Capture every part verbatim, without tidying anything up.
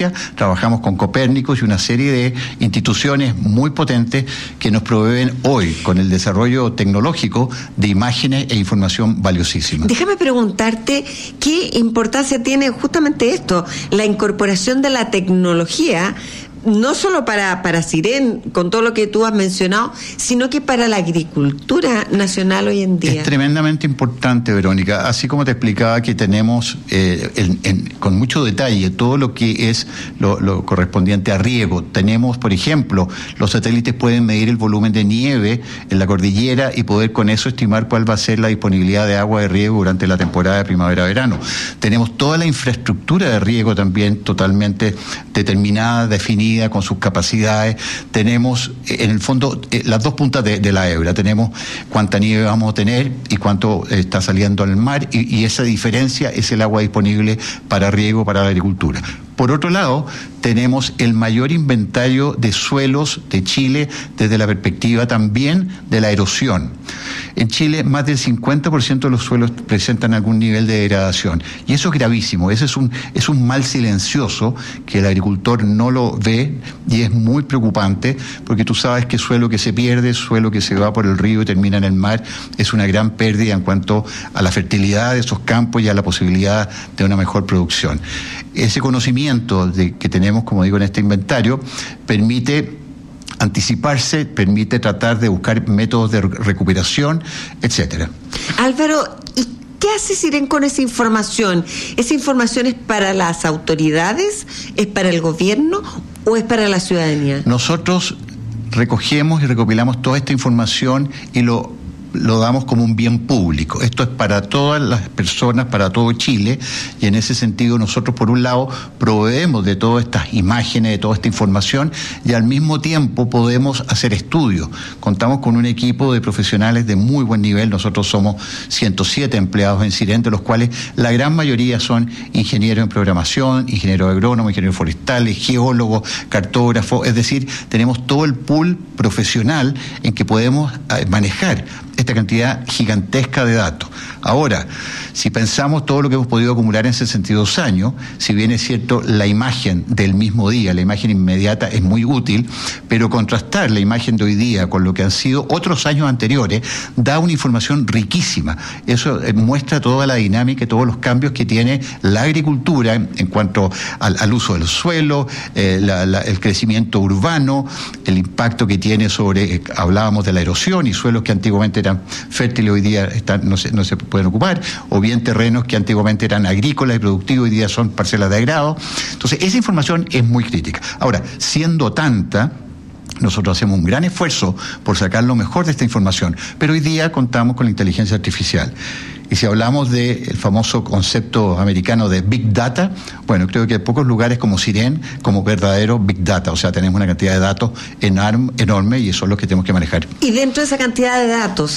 ciencia, trabajamos con Copérnicus y una serie de instituciones muy potentes que nos proveen hoy, con el desarrollo tecnológico, de imágenes e información valiosísima. Déjame preguntarte qué importancia tiene justamente esto, la incorporación de la tecnología, no solo para, para Siren, con todo lo que tú has mencionado, sino que para la agricultura nacional hoy en día. Es tremendamente importante, Verónica. Así como te explicaba que tenemos eh, en, en, con mucho detalle todo lo que es lo, lo correspondiente a riego. Tenemos, por ejemplo, los satélites pueden medir el volumen de nieve en la cordillera y poder con eso estimar cuál va a ser la disponibilidad de agua de riego durante la temporada de primavera-verano. Tenemos toda la infraestructura de riego también totalmente determinada, definida, con sus capacidades. Tenemos en el fondo las dos puntas de, de la hebra. Tenemos cuánta nieve vamos a tener y cuánto está saliendo al mar, y, y esa diferencia es el agua disponible para riego, para la agricultura. Por otro lado, tenemos el mayor inventario de suelos de Chile desde la perspectiva también de la erosión. En Chile, más del cincuenta por ciento de los suelos presentan algún nivel de degradación. Y eso es gravísimo. Ese es un, es un mal silencioso que el agricultor no lo ve, y es muy preocupante, porque tú sabes que suelo que se pierde, suelo que se va por el río y termina en el mar, es una gran pérdida en cuanto a la fertilidad de esos campos y a la posibilidad de una mejor producción. Ese conocimiento de, que tenemos, como digo, en este inventario, permite anticiparse, permite tratar de buscar métodos de recuperación, etcétera. Álvaro, ¿y qué hace Siren con esa información? ¿Esa información es para las autoridades, es para el gobierno o es para la ciudadanía? Nosotros recogemos y recopilamos toda esta información y lo lo damos como un bien público. Esto es para todas las personas, para todo Chile, y en ese sentido nosotros, por un lado, proveemos de todas estas imágenes, de toda esta información, y al mismo tiempo podemos hacer estudios. Contamos con un equipo de profesionales de muy buen nivel. Nosotros somos ciento siete empleados en Siren, de los cuales la gran mayoría son ingenieros en programación, ingenieros agrónomos, ingenieros forestales, geólogos, cartógrafos. Es decir, tenemos todo el pool profesional en que podemos manejar esta cantidad gigantesca de datos. Ahora, si pensamos todo lo que hemos podido acumular en sesenta y dos años, si bien es cierto, la imagen del mismo día, la imagen inmediata es muy útil, pero contrastar la imagen de hoy día con lo que han sido otros años anteriores da una información riquísima. Eso muestra toda la dinámica y todos los cambios que tiene la agricultura en, en cuanto al, al uso del suelo, eh, la, la, el crecimiento urbano, el impacto que tiene sobre, eh, hablábamos de la erosión, y suelos que antiguamente eran fértiles hoy día están, no, se, no se pueden ocupar, o bien terrenos que antiguamente eran agrícolas y productivos hoy día son parcelas de agrado. Entonces, esa información es muy crítica. Ahora, siendo tanta, nosotros hacemos un gran esfuerzo por sacar lo mejor de esta información, pero hoy día contamos con la inteligencia artificial. Y si hablamos del famoso concepto americano de Big Data, bueno, creo que hay pocos lugares como Siren, como verdadero Big Data. O sea, tenemos una cantidad de datos enorme y eso es lo que tenemos que manejar. Y dentro de esa cantidad de datos,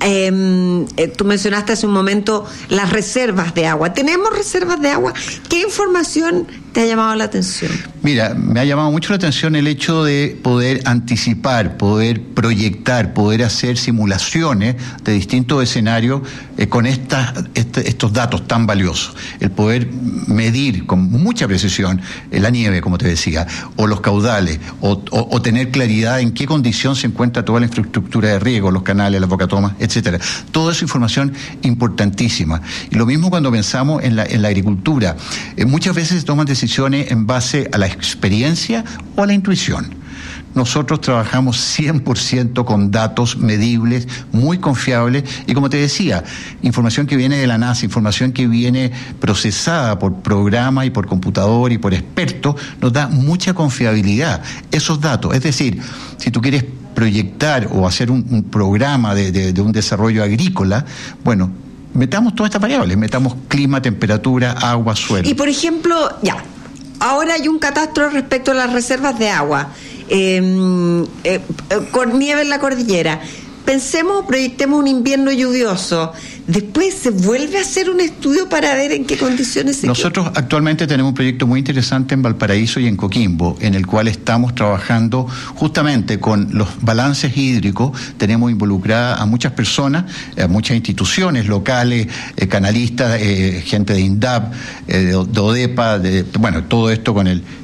eh, eh, tú mencionaste hace un momento las reservas de agua. ¿Tenemos reservas de agua? ¿Qué información te ha llamado la atención? Mira, me ha llamado mucho la atención el hecho de poder anticipar, poder proyectar, poder hacer simulaciones de distintos escenarios eh, con estas, este, estos datos tan valiosos. El poder medir con mucha precisión eh, la nieve, como te decía, o los caudales, o, o, o tener claridad en qué condición se encuentra toda la infraestructura de riego, los canales, las bocatomas, etcétera. Toda esa información importantísima. Y lo mismo cuando pensamos en la, en la agricultura. Eh, muchas veces se toman decisiones en base a la experiencia o a la intuición. Nosotros trabajamos cien por ciento con datos medibles, muy confiables, y como te decía, información que viene de la NASA, información que viene procesada por programa y por computador y por expertos, nos da mucha confiabilidad. Esos datos, es decir, si tú quieres proyectar o hacer un, un programa de, de, de un desarrollo agrícola, bueno, metamos todas estas variables, metamos clima, temperatura, agua, suelo. Y por ejemplo, ya, ahora hay un catastro respecto a las reservas de agua. Eh, eh, con nieve en la cordillera. Pensemos, proyectemos un invierno lluvioso. Después se vuelve a hacer un estudio para ver en qué condiciones se Nosotros queda. Actualmente tenemos un proyecto muy interesante en Valparaíso y en Coquimbo, en el cual estamos trabajando justamente con los balances hídricos. Tenemos involucrada a muchas personas, a muchas instituciones locales, eh, canalistas, eh, gente de INDAP, eh, de, de ODEPA, de, bueno, todo esto con el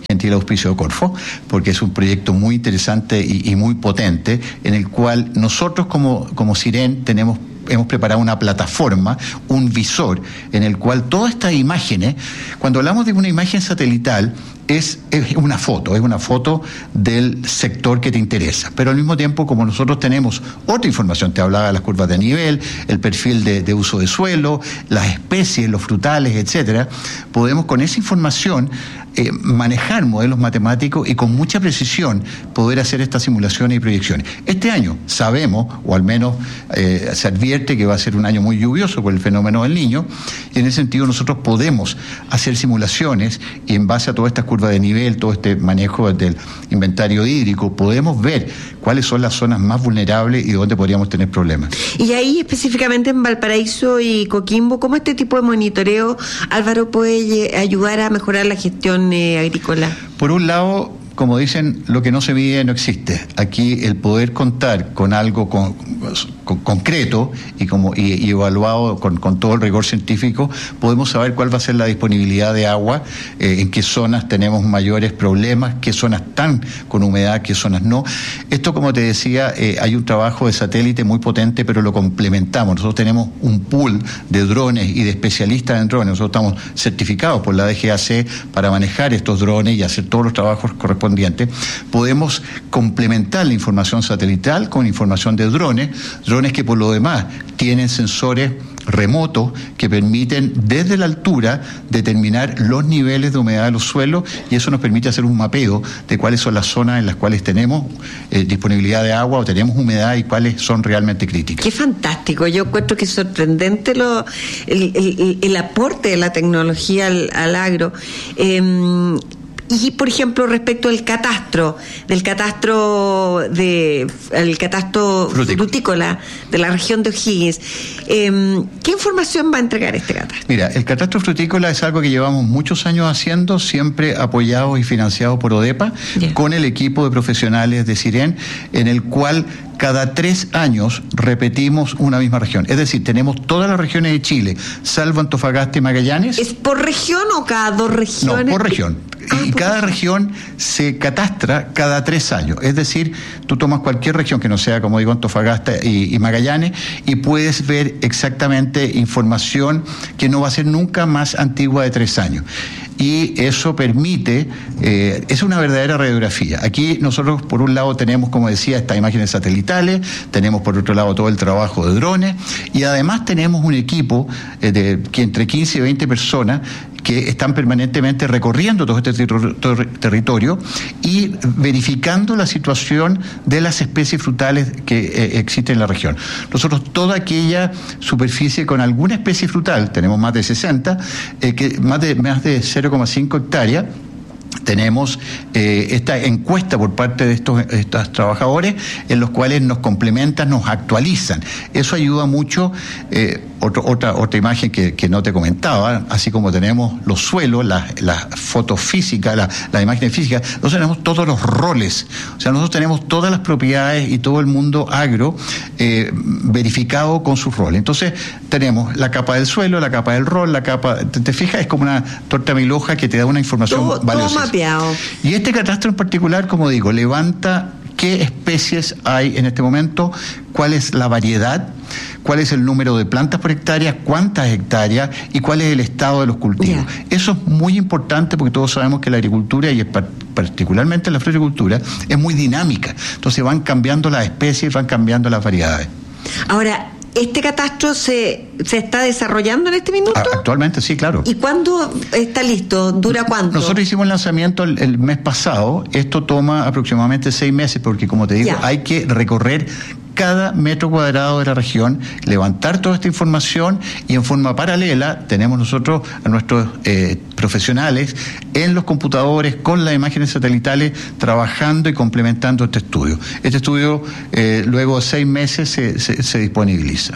gentil auspicio de Corfo, porque es un proyecto muy interesante y, y muy potente, en el cual nosotros como, como Siren tenemos hemos preparado una plataforma, un visor, en el cual todas estas imágenes, cuando hablamos de una imagen satelital, es, es una foto, es una foto del sector que te interesa. Pero al mismo tiempo, como nosotros tenemos otra información, te hablaba de las curvas de nivel, el perfil de, de uso de suelo, las especies, los frutales, etcétera, podemos con esa información eh, manejar modelos matemáticos y con mucha precisión poder hacer estas simulaciones y proyecciones. Este año sabemos, o al menos eh, se advierte que va a ser un año muy lluvioso por el fenómeno del Niño, y en ese sentido nosotros podemos hacer simulaciones y en base a todas estas curvas de nivel, todo este manejo del inventario hídrico, podemos ver cuáles son las zonas más vulnerables y dónde podríamos tener problemas. Y ahí específicamente en Valparaíso y Coquimbo, ¿cómo este tipo de monitoreo, Álvaro, puede ayudar a mejorar la gestión eh, agrícola? Por un lado, como dicen, lo que no se mide no existe. Aquí el poder contar con algo con, con, concreto y como y, y evaluado con, con todo el rigor científico, podemos saber cuál va a ser la disponibilidad de agua, eh, en qué zonas tenemos mayores problemas, qué zonas están con humedad, qué zonas no. Esto, como te decía, eh, hay un trabajo de satélite muy potente, pero lo complementamos. Nosotros tenemos un pool de drones y de especialistas en drones. Nosotros estamos certificados por la D G A C para manejar estos drones y hacer todos los trabajos correspondientes. Podemos complementar la información satelital con información de drones, drones que por lo demás tienen sensores remotos que permiten desde la altura determinar los niveles de humedad de los suelos, y eso nos permite hacer un mapeo de cuáles son las zonas en las cuales tenemos eh, disponibilidad de agua o tenemos humedad y cuáles son realmente críticas. Qué fantástico, yo encuentro que es sorprendente lo, el, el, el aporte de la tecnología al, al agro. Eh, Y, por ejemplo, respecto al catastro, del catastro de el catastro Frutícola. frutícola de la región de O'Higgins, eh, ¿qué información va a entregar este catastro? Mira, el catastro frutícola es algo que llevamos muchos años haciendo, siempre apoyados y financiados por ODEPA, yeah. con el equipo de profesionales de Siren, en el cual cada tres años repetimos una misma región. Es decir, tenemos todas las regiones de Chile, salvo Antofagasta y Magallanes. ¿Es por región o cada dos regiones? No, por región. Ah, y cada región se catastra cada tres años. Es decir, tú tomas cualquier región que no sea, como digo, Antofagasta y, y Magallanes, y puedes ver exactamente información que no va a ser nunca más antigua de tres años. Y eso permite, eh, es una verdadera radiografía. Aquí nosotros, por un lado, tenemos, como decía, estas imágenes satelitales, tenemos por otro lado todo el trabajo de drones, y además tenemos un equipo eh, de que entre quince y veinte personas que están permanentemente recorriendo todo este ter- ter- territorio y verificando la situación de las especies frutales que eh, existen en la región. Nosotros, toda aquella superficie con alguna especie frutal, tenemos más de sesenta, eh, que más de, más de cero coma cinco hectáreas, tenemos eh, esta encuesta por parte de estos, estos trabajadores en los cuales nos complementan, nos actualizan. Eso ayuda mucho. Eh, otro, otra otra imagen que, que no te comentaba, así como tenemos los suelos, las, las fotos físicas, las, las imágenes físicas, nosotros tenemos todos los roles. O sea, nosotros tenemos todas las propiedades y todo el mundo agro eh, verificado con sus roles. Entonces, tenemos la capa del suelo, la capa del rol, la capa... ¿Te, te fijas? Es como una torta mil hojas que te da una información todo, valiosa. Todo mapeado. Y este catastro en particular, como digo, levanta qué especies hay en este momento, cuál es la variedad, cuál es el número de plantas por hectárea, cuántas hectáreas y cuál es el estado de los cultivos. Yeah. Eso es muy importante porque todos sabemos que la agricultura, y particularmente la floricultura, es muy dinámica. Entonces van cambiando las especies, van cambiando las variedades. Ahora, ¿este catastro se, se está desarrollando en este minuto? Actualmente sí, claro. ¿Y cuándo está listo? ¿Dura cuánto? Nosotros hicimos el lanzamiento el, el mes pasado. Esto toma aproximadamente seis meses porque, como te digo, ya. hay que recorrer cada metro cuadrado de la región, levantar toda esta información, y en forma paralela tenemos nosotros a nuestros eh, profesionales en los computadores con las imágenes satelitales trabajando y complementando este estudio. Este estudio eh, luego de seis meses se, se, se disponibiliza.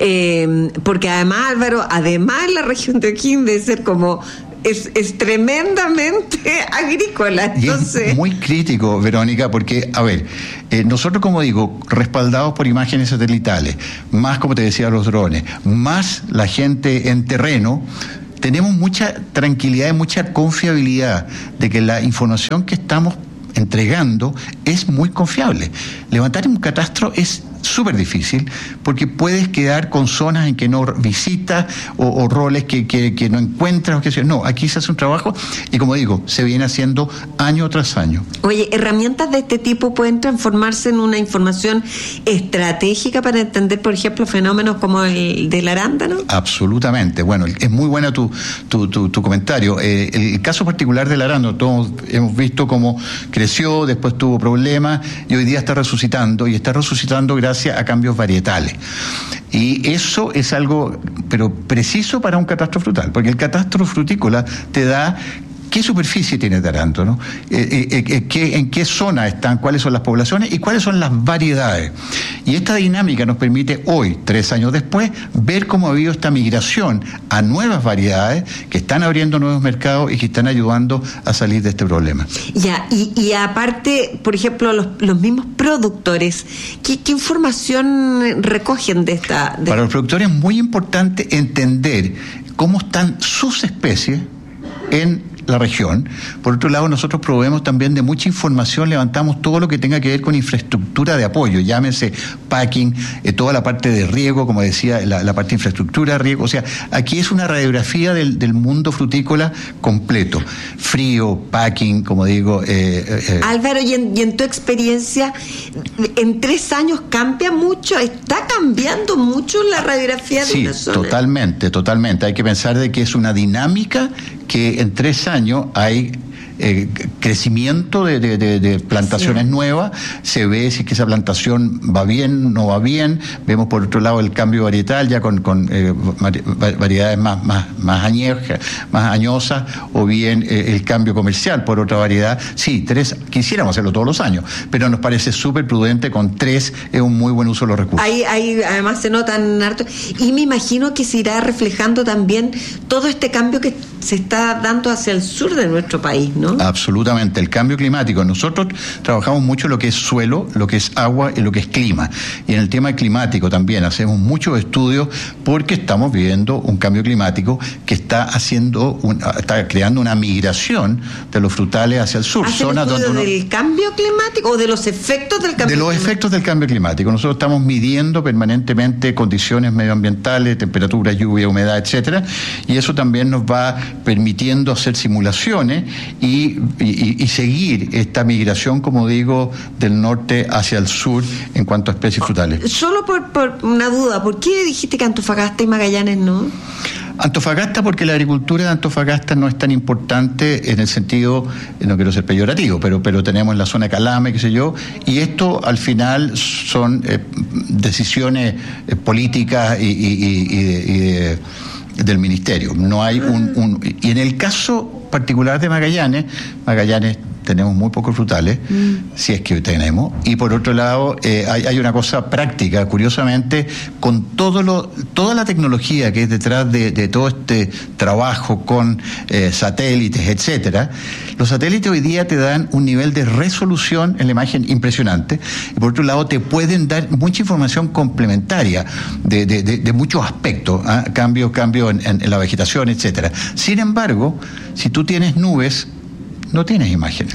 Eh, porque además, Álvaro, además la región de O'Higgins debe ser como... Es, es tremendamente agrícola. Entonces... Y es muy crítico, Verónica, porque, a ver, eh, nosotros, como digo, respaldados por imágenes satelitales, más, como te decía, los drones, más la gente en terreno, tenemos mucha tranquilidad y mucha confiabilidad de que la información que estamos entregando es muy confiable. Levantar un catastro es súper difícil porque puedes quedar con zonas en que no visitas o, o roles que, que, que no encuentras o que sea. No, aquí se hace un trabajo y, como digo, se viene haciendo año tras año. Oye, herramientas de este tipo pueden transformarse en una información estratégica para entender, por ejemplo, fenómenos como el del arándano. Absolutamente. Bueno, es muy bueno tu, tu, tu, tu comentario. Eh, el caso particular del arándano, todos hemos visto cómo creció, después tuvo problemas y hoy día está resucitando y está resucitando gracias a cambios varietales. Y eso es algo, pero preciso para un catastro frutal, porque el catastro frutícola te da qué superficie tiene de arándano, eh, eh, eh, qué, en qué zona están, cuáles son las poblaciones y cuáles son las variedades. Y esta dinámica nos permite hoy, tres años después, ver cómo ha habido esta migración a nuevas variedades que están abriendo nuevos mercados y que están ayudando a salir de este problema. Ya, y, y aparte, por ejemplo, los, los mismos productores, ¿qué, qué información recogen de esta? De... Para los productores es muy importante entender cómo están sus especies en la región. Por otro lado, nosotros proveemos también de mucha información, levantamos todo lo que tenga que ver con infraestructura de apoyo, llámese packing, eh, toda la parte de riego, como decía, la, la parte de infraestructura de riego. O sea, aquí es una radiografía del, del mundo frutícola completo. Frío, packing, como digo. Eh, eh, Álvaro, y en, y en tu experiencia, en tres años cambia mucho, está cambiando mucho la radiografía de sí, una zona. Totalmente, totalmente. Hay que pensar de que es una dinámica que en tres años hay eh, crecimiento de, de, de, de plantaciones sí. nuevas, se ve si es que esa plantación va bien, no va bien, vemos por otro lado el cambio varietal ya con, con eh, variedades más, más, más añejas, más añosas, o bien eh, el cambio comercial por otra variedad. Sí, tres, quisiéramos hacerlo todos los años, pero nos parece súper prudente, con tres es un muy buen uso de los recursos. Ahí, ahí además se notan harto, y me imagino que se irá reflejando también todo este cambio que se está dando hacia el sur de nuestro país, ¿no? Absolutamente, el cambio climático. Nosotros trabajamos mucho lo que es suelo, lo que es agua y lo que es clima. Y en el tema climático también hacemos muchos estudios porque estamos viviendo un cambio climático que está haciendo, un, está creando una migración de los frutales hacia el sur. ¿Hacen Zonas estudios donde uno, del cambio climático o de los efectos del cambio de los climático? efectos del cambio climático. Nosotros estamos midiendo permanentemente condiciones medioambientales, temperatura, lluvia, humedad, etcétera, y eso también nos va permitiendo hacer simulaciones y Y, y, y seguir esta migración, como digo, del norte hacia el sur en cuanto a especies frutales. Solo por, por una duda, ¿por qué dijiste que Antofagasta y Magallanes no? Antofagasta, porque la agricultura de Antofagasta no es tan importante en el sentido, no quiero ser peyorativo, pero, pero tenemos la zona de Calama, qué sé yo, y esto al final son eh, decisiones eh, políticas y, y, y, y, de, y de, del ministerio. No hay un, un... Y en el caso particular de Magallanes, Magallanes tenemos muy pocos frutales, mm. si es que tenemos, y por otro lado eh, hay, hay una cosa práctica, curiosamente, con todo lo, toda la tecnología que es detrás de, de todo este trabajo con eh, satélites, etcétera. Los satélites hoy día te dan un nivel de resolución en la imagen impresionante, y por otro lado te pueden dar mucha información complementaria de, de, de, de muchos aspectos, ¿eh? cambio, cambio en, en, en la vegetación, etcétera. Sin embargo, si tú tienes nubes, no tienes imágenes.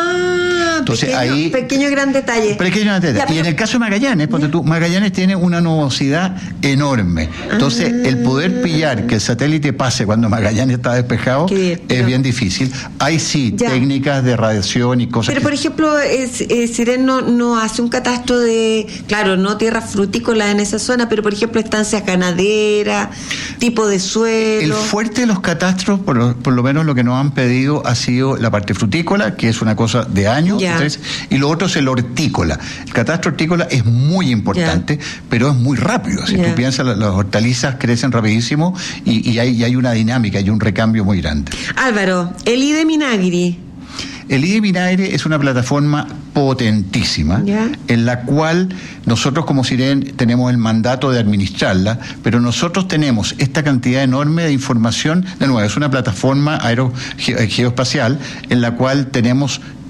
Ah, entonces pequeño, ahí pequeño gran detalle. Pequeño gran detalle. Ya, pero, y en el caso de Magallanes, porque tú, Magallanes tiene una nubosidad enorme. Entonces, ah, el poder pillar que el satélite pase cuando Magallanes está despejado bien, es pero, bien difícil. Hay sí ya. técnicas de radiación y cosas. Pero, que... por ejemplo, es, es, Siren no, no hace un catastro de, claro, no tierras frutícolas en esa zona, pero, por ejemplo, estancias ganaderas, tipo de suelo. El fuerte de los catastros, por lo, por lo menos lo que nos han pedido, ha sido la parte frutícola, que es una cosa de años, entonces, y lo otro es el hortícola. El catastro hortícola es muy importante, ya. pero es muy rápido. Si ya. tú piensas, las, las hortalizas crecen rapidísimo y, y, hay, y hay una dinámica y un recambio muy grande. Álvaro, el I D E Minagri. El I D E Minagri es una plataforma potentísima, yeah. en la cual nosotros como Siren tenemos el mandato de administrarla, pero nosotros tenemos esta cantidad enorme de información. De nuevo, es una plataforma aerogeoespacial en la cual tenemos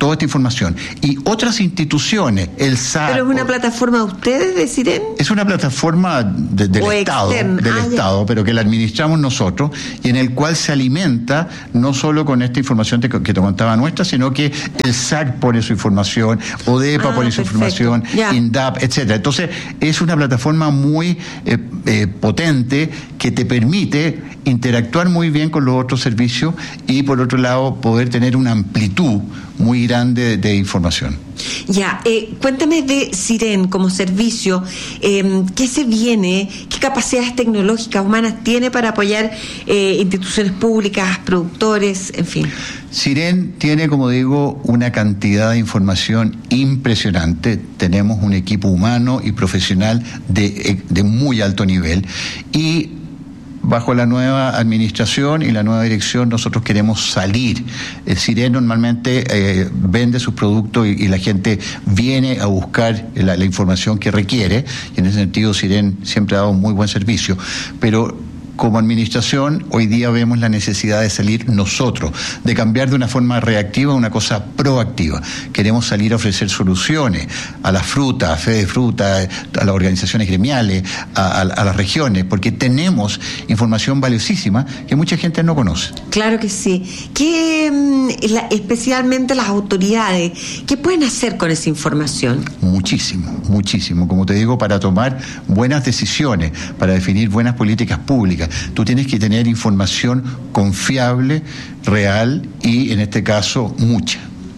toda esta información. Y otras instituciones, el S A C... ¿Pero es una plataforma de ustedes, de Siren? Es una plataforma de, del Estado, externa. del ah, Estado, pero que la administramos nosotros, y en el cual se alimenta no solo con esta información que te contaba nuestra, sino que el S A C pone su información, ODEPA ah, pone su perfecto. información, ya. INDAP, etcétera. Entonces, es una plataforma muy eh, eh, potente que te permite interactuar muy bien con los otros servicios y, por otro lado, poder tener una amplitud muy grande de, de información. Ya, eh, cuéntame de Siren como servicio, eh, ¿qué se viene? ¿Qué capacidades tecnológicas humanas tiene para apoyar eh, instituciones públicas, productores, en fin? Siren tiene, como digo, una cantidad de información impresionante. Tenemos un equipo humano y profesional de, de muy alto nivel, y bajo la nueva administración y la nueva dirección nosotros queremos salir. El Siren normalmente eh, vende sus productos y, y la gente viene a buscar la, la información que requiere, y en ese sentido Siren siempre ha dado un muy buen servicio, pero como administración hoy día vemos la necesidad de salir nosotros, de cambiar de una forma reactiva a una cosa proactiva. Queremos salir a ofrecer soluciones a las frutas, a Fede Fruta, a las organizaciones gremiales, a, a, a las regiones, porque tenemos información valiosísima que mucha gente no conoce. Claro que sí. ¿Qué, la, especialmente las autoridades, qué pueden hacer con esa información? Muchísimo, muchísimo. Como te digo, para tomar buenas decisiones, para definir buenas políticas públicas, tú tienes que tener información confiable, real y, en este caso, mucha.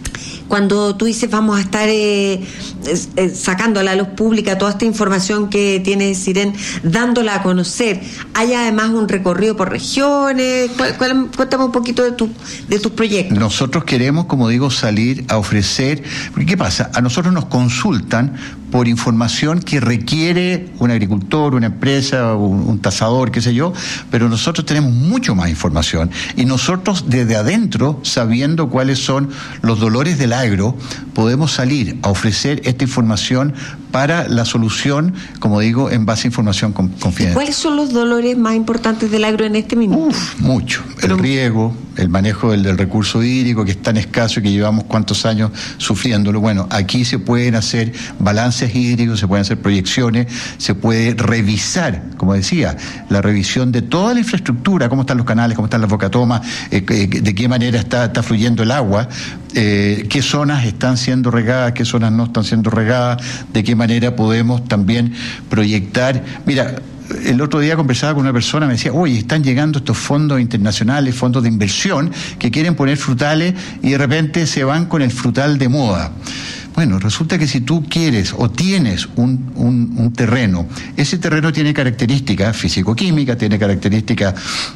Cuando tú dices vamos a estar eh, eh, sacando a la luz pública toda esta información que tiene Siren, dándola a conocer, ¿hay además un recorrido por regiones? ¿Cuál, cuál, cuéntame un poquito de, tu, de tus proyectos. Nosotros queremos, como digo, salir a ofrecer, porque ¿qué pasa? A nosotros nos consultan por información que requiere un agricultor, una empresa, un, un tasador, qué sé yo, pero nosotros tenemos mucho más información, y nosotros desde adentro, sabiendo cuáles son los dolores del agro, podemos salir a ofrecer esta información para la solución, como digo, en base a información confidencial. ¿Cuáles son los dolores más importantes del agro en este minuto? Uf, mucho. Pero... el riego, el manejo del, del recurso hídrico, que es tan escaso y que llevamos cuántos años sufriéndolo. Bueno, aquí se pueden hacer balances hídricos, se pueden hacer proyecciones, se puede revisar, como decía, la revisión de toda la infraestructura, cómo están los canales, cómo están las bocatomas, eh, de qué manera está, está fluyendo el agua, eh, qué zonas están siendo regadas, qué zonas no están siendo regadas, de qué manera podemos también proyectar. Mira, el otro día conversaba con una persona, me decía, oye, están llegando estos fondos internacionales, fondos de inversión, que quieren poner frutales y de repente se van con el frutal de moda. Bueno, resulta que si tú quieres o tienes un, un, un terreno, ese terreno tiene características físico-químicas, tiene características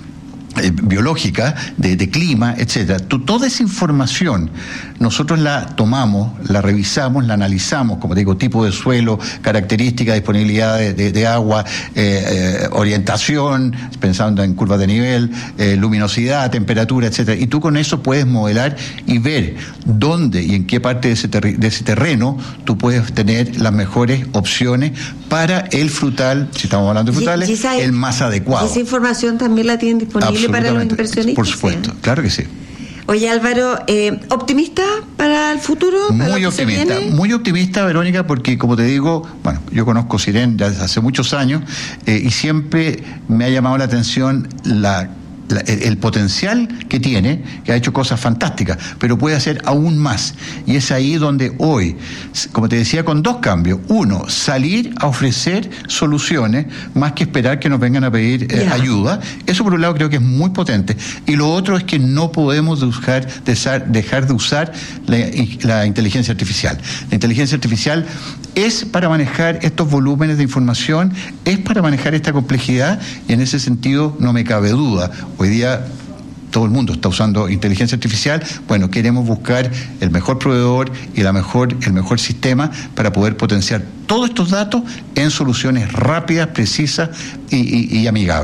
eh, biológica, de, de clima, etcétera. Tú, toda esa información nosotros la tomamos, la revisamos, la analizamos, como digo, tipo de suelo, características, disponibilidad de, de, de agua, eh, eh, orientación, pensando en curvas de nivel, eh, luminosidad, temperatura, etcétera. Y tú con eso puedes modelar y ver dónde y en qué parte de ese, ter- de ese terreno tú puedes tener las mejores opciones para el frutal, si estamos hablando de frutales, y, y esa, el más adecuado. ¿Esa información también la tienen disponible para los inversionistas? Por supuesto, ¿sí? Claro que sí. Oye, Álvaro, eh, ¿optimista para el futuro? ¿Para muy optimista, muy optimista, Verónica, porque como te digo, bueno, yo conozco Siren desde hace muchos años eh, y siempre me ha llamado la atención la La, el, el potencial que tiene, que ha hecho cosas fantásticas, pero puede hacer aún más. Y es ahí donde hoy, como te decía, con dos cambios. Uno, salir a ofrecer soluciones más que esperar que nos vengan a pedir eh, yeah. ayuda. Eso por un lado creo que es muy potente. Y lo otro es que no podemos dejar de usar, dejar de usar la, la inteligencia artificial. La inteligencia artificial es para manejar estos volúmenes de información, es para manejar esta complejidad, y en ese sentido no me cabe duda. Hoy día todo el mundo está usando inteligencia artificial. Bueno, queremos buscar el mejor proveedor y la mejor, el mejor sistema para poder potenciar todos estos datos en soluciones rápidas, precisas y, y, y amigables.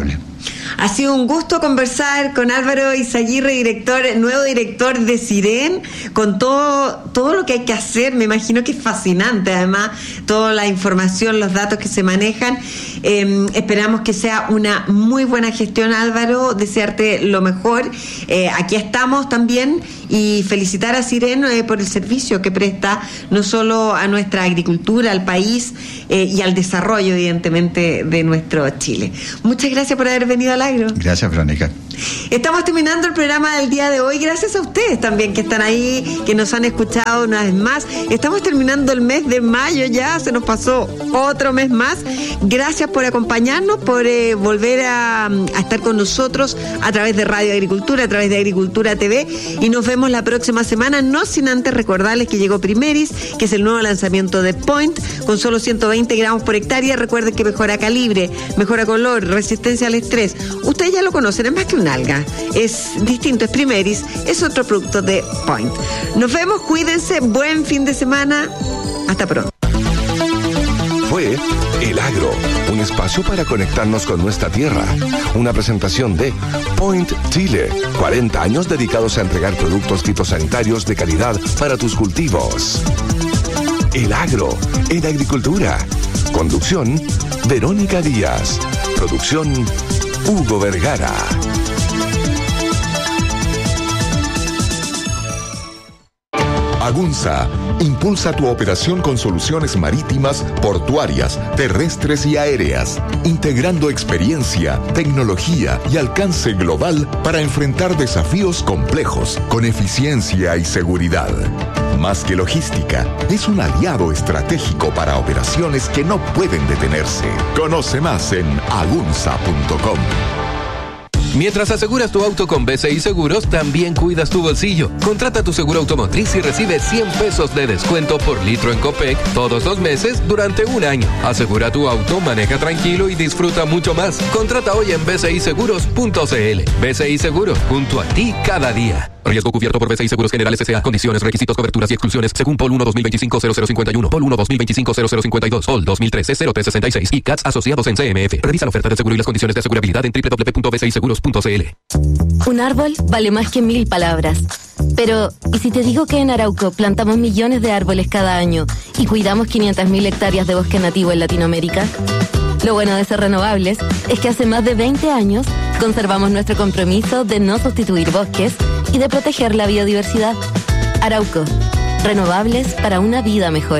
Ha sido un gusto conversar con Álvaro Izaguirre, director, nuevo director de Siren, con todo, todo lo que hay que hacer. Me imagino que es fascinante, además, toda la información, los datos que se manejan. Eh, esperamos que sea una muy buena gestión, Álvaro, desearte lo mejor. Eh, aquí estamos también, y felicitar a Siren eh, por el servicio que presta no solo a nuestra agricultura, al país eh, y al desarrollo, evidentemente, de nuestro Chile. Muchas gracias por haber venido al Agro. Gracias, Verónica. Estamos terminando el programa del día de hoy. Gracias a ustedes también que están ahí, que nos han escuchado una vez más. Estamos terminando el mes de mayo ya, se nos pasó otro mes más. Gracias por acompañarnos, por eh, volver a, a estar con nosotros a través de Radio Agricultura, a través de Agricultura T V, y nos vemos la próxima semana, no sin antes recordarles que llegó Primeris, que es el nuevo lanzamiento de Point, con solo ciento veinte gramos por hectárea. Recuerden que mejora calibre, mejora color, resistencia al estrés. Ustedes ya lo conocen, es más que un alga, es distinto, es Primeris, es otro producto de Point. Nos vemos, cuídense, buen fin de semana, hasta pronto. Fue El Agro, un espacio para conectarnos con nuestra tierra. Una presentación de Point Chile, cuarenta años dedicados a entregar productos fitosanitarios de calidad para tus cultivos. El Agro, en agricultura. Conducción, Verónica Díaz. Producción, Hugo Vergara. Agunza impulsa tu operación con soluciones marítimas, portuarias, terrestres y aéreas, integrando experiencia, tecnología y alcance global para enfrentar desafíos complejos con eficiencia y seguridad. Más que logística, es un aliado estratégico para operaciones que no pueden detenerse. Conoce más en agunza punto com. Mientras aseguras tu auto con B C I Seguros, también cuidas tu bolsillo. Contrata tu seguro automotriz y recibe cien pesos de descuento por litro en Copec todos los meses durante un año. Asegura tu auto, maneja tranquilo y disfruta mucho más. Contrata hoy en b c i seguros punto c l. B C I Seguros, junto a ti cada día. Riesgo cubierto por B C I Seguros Generales S A. Condiciones, requisitos, coberturas y exclusiones según P O L uno dos mil veinticinco cero cero cincuenta y uno, P O L uno dos mil veinticinco cero cero cincuenta y dos, P O L dos mil trece cero tres sesenta y seis y C A T S asociados en C M F. Revisa la oferta de seguro y las condiciones de asegurabilidad en doble u doble u doble u punto b c i seguros punto c l. Un árbol vale más que mil palabras. Pero, ¿y si te digo que en Arauco plantamos millones de árboles cada año y cuidamos quinientas mil hectáreas de bosque nativo en Latinoamérica? Lo bueno de ser renovables es que hace más de veinte años conservamos nuestro compromiso de no sustituir bosques y de proteger la biodiversidad. Arauco, renovables para una vida mejor.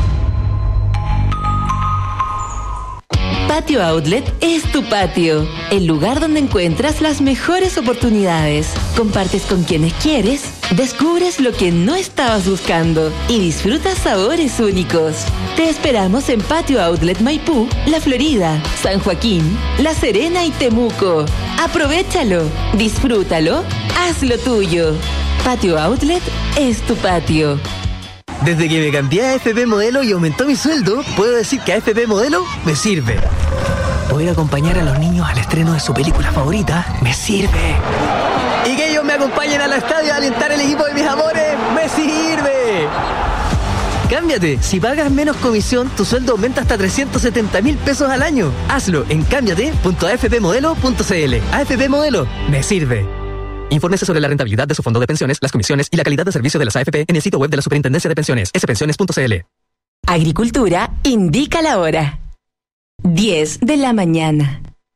Patio Outlet es tu patio, el lugar donde encuentras las mejores oportunidades. Compartes con quienes quieres, descubres lo que no estabas buscando y disfrutas sabores únicos. Te esperamos en Patio Outlet Maipú, La Florida, San Joaquín, La Serena y Temuco. Aprovéchalo, disfrútalo, hazlo tuyo. Patio Outlet es tu patio. Desde que me cambié a F P Modelo y aumentó mi sueldo, puedo decir que a F P Modelo me sirve. Poder acompañar a los niños al estreno de su película favorita me sirve. Y que ellos me acompañen al estadio a alentar el equipo de mis amores me sirve. Cámbiate. Si pagas menos comisión, tu sueldo aumenta hasta trescientos setenta mil pesos al año. Hazlo en cámbiate punto a f p modelo punto c l. A F P Modelo me sirve. Infórmese sobre la rentabilidad de su fondo de pensiones, las comisiones y la calidad de servicio de las A F P en el sitio web de la Superintendencia de Pensiones, s pensiones punto c l. Agricultura indica la hora. diez de la mañana.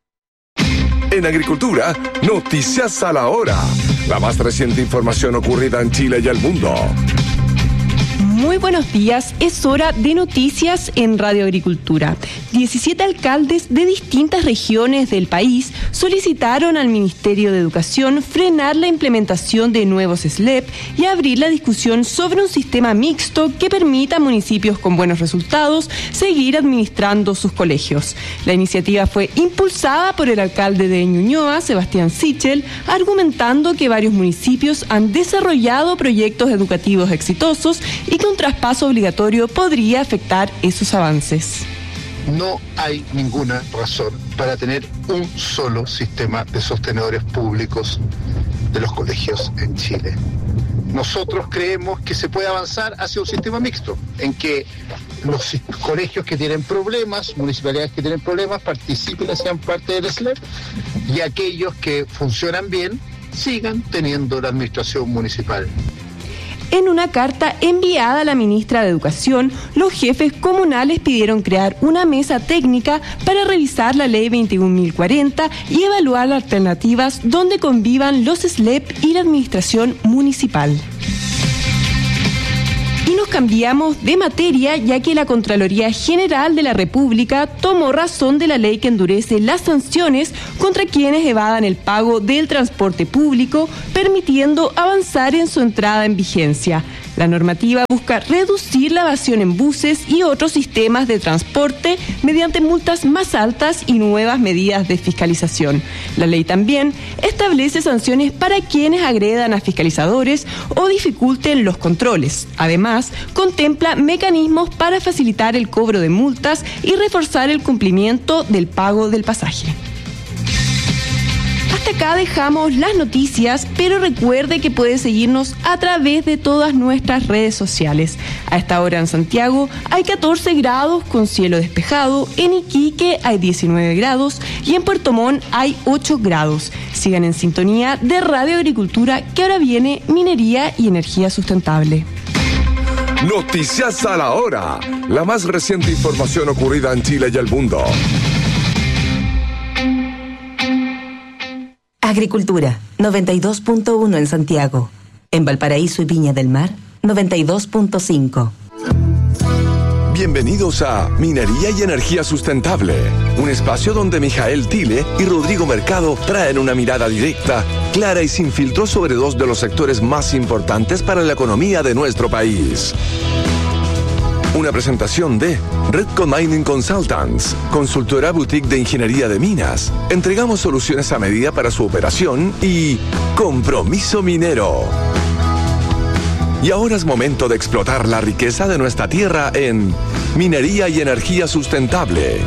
En Agricultura, noticias a la hora. La más reciente información ocurrida en Chile y el mundo. Muy buenos días, es hora de noticias en Radio Agricultura. diecisiete alcaldes de distintas regiones del país solicitaron al Ministerio de Educación frenar la implementación de nuevos S L E P y abrir la discusión sobre un sistema mixto que permita a municipios con buenos resultados seguir administrando sus colegios. La iniciativa fue impulsada por el alcalde de Ñuñoa, Sebastián Sichel, argumentando que varios municipios han desarrollado proyectos educativos exitosos y que un traspaso obligatorio podría afectar esos avances. No hay ninguna razón para tener un solo sistema de sostenedores públicos de los colegios en Chile. Nosotros creemos que se puede avanzar hacia un sistema mixto, en que los colegios que tienen problemas, municipalidades que tienen problemas, participen y sean parte del S L E P, y aquellos que funcionan bien sigan teniendo la administración municipal. En una carta enviada a la ministra de Educación, los jefes comunales pidieron crear una mesa técnica para revisar la ley veintiún mil cuarenta y evaluar alternativas donde convivan los S L E P y la administración municipal. Y nos cambiamos de materia, ya que la Contraloría General de la República tomó razón de la ley que endurece las sanciones contra quienes evadan el pago del transporte público, permitiendo avanzar en su entrada en vigencia. La normativa busca reducir la evasión en buses y otros sistemas de transporte mediante multas más altas y nuevas medidas de fiscalización. La ley también establece sanciones para quienes agredan a fiscalizadores o dificulten los controles. Además, contempla mecanismos para facilitar el cobro de multas y reforzar el cumplimiento del pago del pasaje. Hasta acá dejamos las noticias, pero recuerde que puede seguirnos a través de todas nuestras redes sociales. A esta hora en Santiago hay catorce grados con cielo despejado, en Iquique hay diecinueve grados y en Puerto Montt hay ocho grados. Sigan en sintonía de Radio Agricultura, que ahora viene Minería y Energía Sustentable. Noticias a la hora, la más reciente información ocurrida en Chile y el mundo. Agricultura, noventa y dos punto uno en Santiago. En Valparaíso y Viña del Mar, noventa y dos punto cinco. Bienvenidos a Minería y Energía Sustentable, un espacio donde Mijael Tile y Rodrigo Mercado traen una mirada directa, clara y sin filtro sobre dos de los sectores más importantes para la economía de nuestro país. Una presentación de Redco Mining Consultants, consultora boutique de ingeniería de minas. Entregamos soluciones a medida para su operación y Compromiso Minero. Y ahora es momento de explotar la riqueza de nuestra tierra en Minería y Energía Sustentable.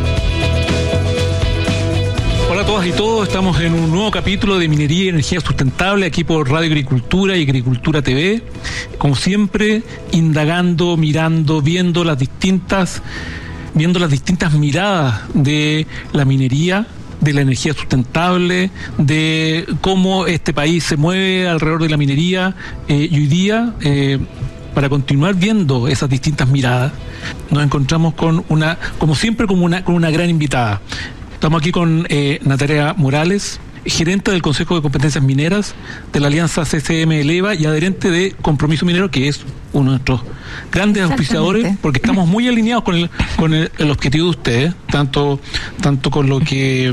Hola a todas y todos, estamos en un nuevo capítulo de Minería y Energía Sustentable aquí por Radio Agricultura y Agricultura T V. Como siempre, indagando, mirando, viendo las distintas, viendo las distintas miradas de la minería, de la energía sustentable, de cómo este país se mueve alrededor de la minería eh, y hoy día, eh, para continuar viendo esas distintas miradas, nos encontramos con una, como siempre, como una, con una gran invitada. Estamos aquí con eh, Natalia Morales, gerente del Consejo de Competencias Mineras de la Alianza C C M Eleva y adherente de Compromiso Minero, que es uno de nuestros grandes auspiciadores, porque estamos muy alineados con el, con el, el objetivo de ustedes, tanto, tanto con lo que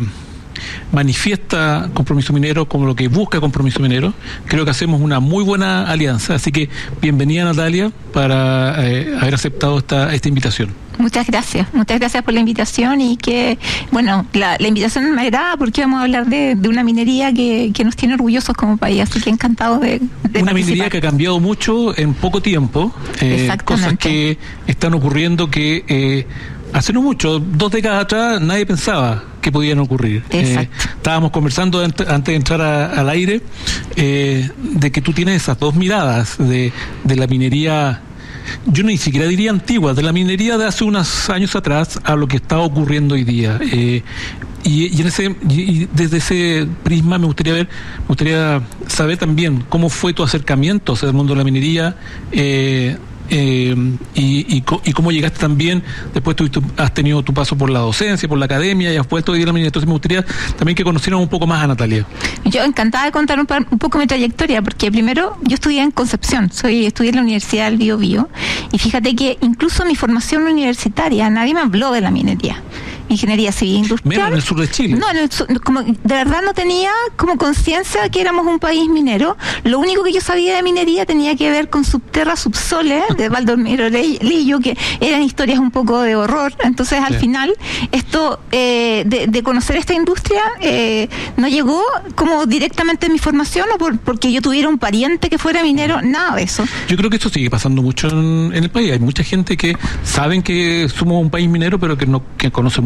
manifiesta Compromiso Minero como lo que busca Compromiso Minero. Creo que hacemos una muy buena alianza, así que bienvenida, Natalia, para eh, haber aceptado esta, esta invitación. Muchas gracias, muchas gracias por la invitación y que, bueno, la, la invitación me agrada porque vamos a hablar de, de una minería que, que nos tiene orgullosos como país, así que encantado de, de Una participar. minería que ha cambiado mucho en poco tiempo, eh, cosas que están ocurriendo que eh, hace no mucho, dos décadas atrás, nadie pensaba que podían ocurrir. Eh, estábamos conversando antes, antes de entrar a, al aire eh, de que tú tienes esas dos miradas de, de la minería. Yo ni siquiera diría antigua, de la minería de hace unos años atrás a lo que está ocurriendo hoy día. Eh, y, y, en ese, y desde ese prisma me gustaría ver, me gustaría saber también cómo fue tu acercamiento hacia el mundo de la minería, eh, eh, y, y, y cómo llegaste también, después tú, tú has tenido tu paso por la docencia, por la academia y has vuelto hoy día a la minería. Entonces me gustaría también que conocieran un poco más a Natalia. Yo encantada de contar un, par, un poco mi trayectoria, porque primero yo estudié en Concepción, soy estudié en la Universidad del Bío Bío, y fíjate que incluso en mi formación universitaria nadie me habló de la minería. Ingeniería civil industrial. Menos en el sur de Chile. No, en el sur, como, de verdad no tenía como conciencia que éramos un país minero. Lo único que yo sabía de minería tenía que ver con Subterra, Subsole, de Baldomero Lillo, que eran historias un poco de horror. Entonces, al sí. final, esto eh, de, de conocer esta industria eh, no llegó como directamente en mi formación o por, porque yo tuviera un pariente que fuera minero, nada de eso. Yo creo que esto sigue pasando mucho en, en el país. Hay mucha gente que saben que somos un país minero, pero que no que conoce muy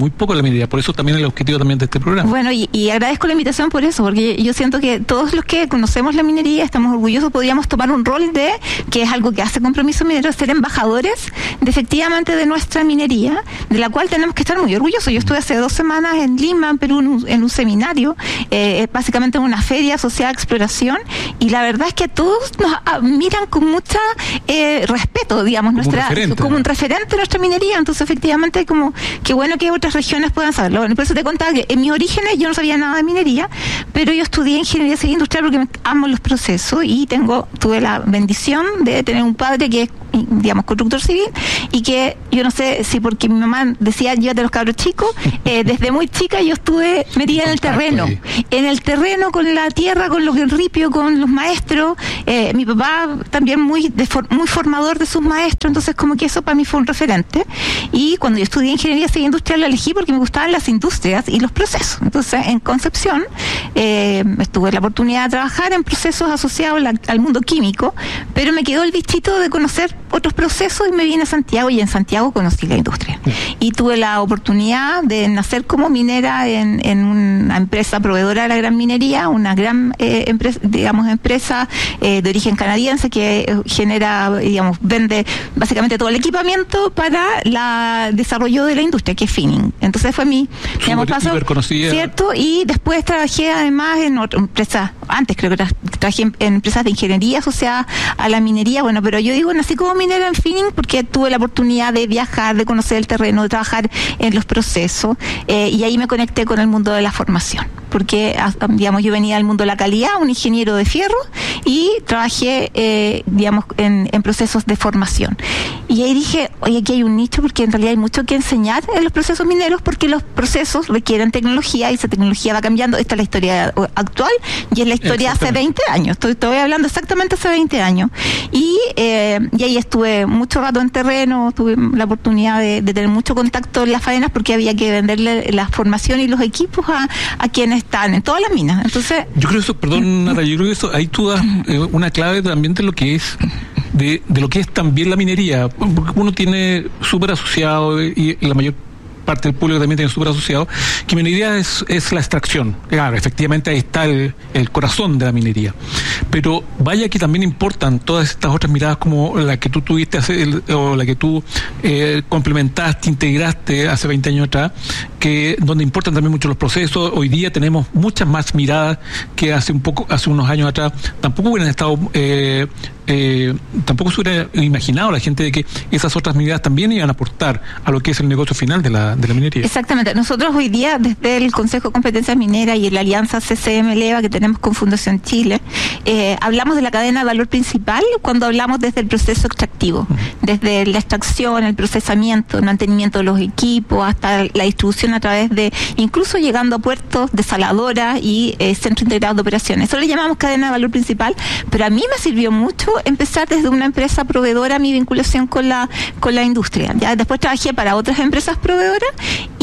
muy poco de la minería, por eso también el objetivo también de este programa. Bueno, y, y agradezco la invitación por eso, porque yo siento que todos los que conocemos la minería estamos orgullosos, podríamos tomar un rol de, que es algo que hace Compromiso Minero, ser embajadores de efectivamente de nuestra minería, de la cual tenemos que estar muy orgullosos. Yo estuve hace dos semanas en Lima, en Perú, en un, en un seminario, eh, básicamente en una feria asociada a exploración, y la verdad es que todos nos ah, miran con mucha eh, respeto, digamos, como nuestra referente. como un referente de nuestra minería. Entonces efectivamente como qué bueno que otras regiones puedan saberlo. Bueno, por eso te contaba que en mis orígenes yo no sabía nada de minería, pero yo estudié ingeniería civil industrial porque me amo los procesos, y tengo tuve la bendición de tener un padre que es, digamos, constructor civil, y que yo no sé si porque mi mamá decía llévate los cabros chicos, eh, desde muy chica yo estuve metida en el terreno, en el terreno con la tierra, con los ripios, con los maestros, eh, mi papá también muy de for, muy formador de sus maestros, entonces como que eso para mí fue un referente. Y cuando yo estudié ingeniería civil industrial la elegí porque me gustaban las industrias y los procesos. Entonces en Concepción eh, tuve la oportunidad de trabajar en procesos asociados la, al mundo químico, pero me quedó el bichito de conocer otros procesos y me vine a Santiago, y en Santiago conocí la industria. Y tuve la oportunidad de nacer como minera en, en una empresa proveedora de la gran minería, una gran eh, empresa, digamos, empresa eh, de origen canadiense que eh, genera, digamos, vende básicamente todo el equipamiento para la desarrollo de la industria, que es Finning. Entonces fue mi, digamos, paso, ¿cierto? Y después trabajé además en otra empresa, antes creo que tra trabajé en, en empresas de ingeniería asociadas a la minería, bueno, pero yo digo, nací como minera en Finning porque tuve la oportunidad de viajar, de conocer el terreno, de trabajar en los procesos, eh, y ahí me conecté con el mundo de la formación, porque, digamos, yo venía del mundo de la calidad, un ingeniero de fierro, y trabajé, eh, digamos, en, en procesos de formación. Y ahí dije, oye, aquí hay un nicho, porque en realidad hay mucho que enseñar en los procesos mineros, porque los procesos requieren tecnología, y esa tecnología va cambiando. Esta es la historia actual, y es la historia hace veinte años. Estoy, estoy hablando exactamente hace veinte años. Y, eh, y ahí estuve mucho rato en terreno, tuve la oportunidad de, de tener mucho contacto en las faenas, porque había que venderle la formación y los equipos a, a quienes están en todas las minas. Entonces, yo creo eso, perdón, Nara, yo creo que eso, ahí tú das eh, una clave también de lo que es de, de lo que es también la minería, porque uno tiene súper asociado, y, y la mayor parte del público también tiene súper asociado, que minería es, es la extracción. Claro, efectivamente ahí está el, el corazón de la minería. Pero vaya que también importan todas estas otras miradas como la que tú tuviste hace, el, o la que tú eh, complementaste, integraste hace veinte años atrás, que donde importan también mucho los procesos. Hoy día tenemos muchas más miradas que hace un poco, hace unos años atrás tampoco hubieran estado eh, Eh, tampoco se hubiera imaginado la gente de que esas otras miradas también iban a aportar a lo que es el negocio final de la, de la minería. Exactamente. Nosotros hoy día, desde el Consejo de Competencias Mineras y la alianza C C M Leva que tenemos con Fundación Chile, eh, hablamos de la cadena de valor principal cuando hablamos desde el proceso extractivo, uh-huh. desde la extracción, el procesamiento, el mantenimiento de los equipos, hasta la distribución a través de, incluso llegando a puertos, desaladoras y eh, centros integrados de operaciones. Eso le llamamos cadena de valor principal, pero a mí me sirvió mucho empezar desde una empresa proveedora mi vinculación con la con la industria. Ya después trabajé para otras empresas proveedoras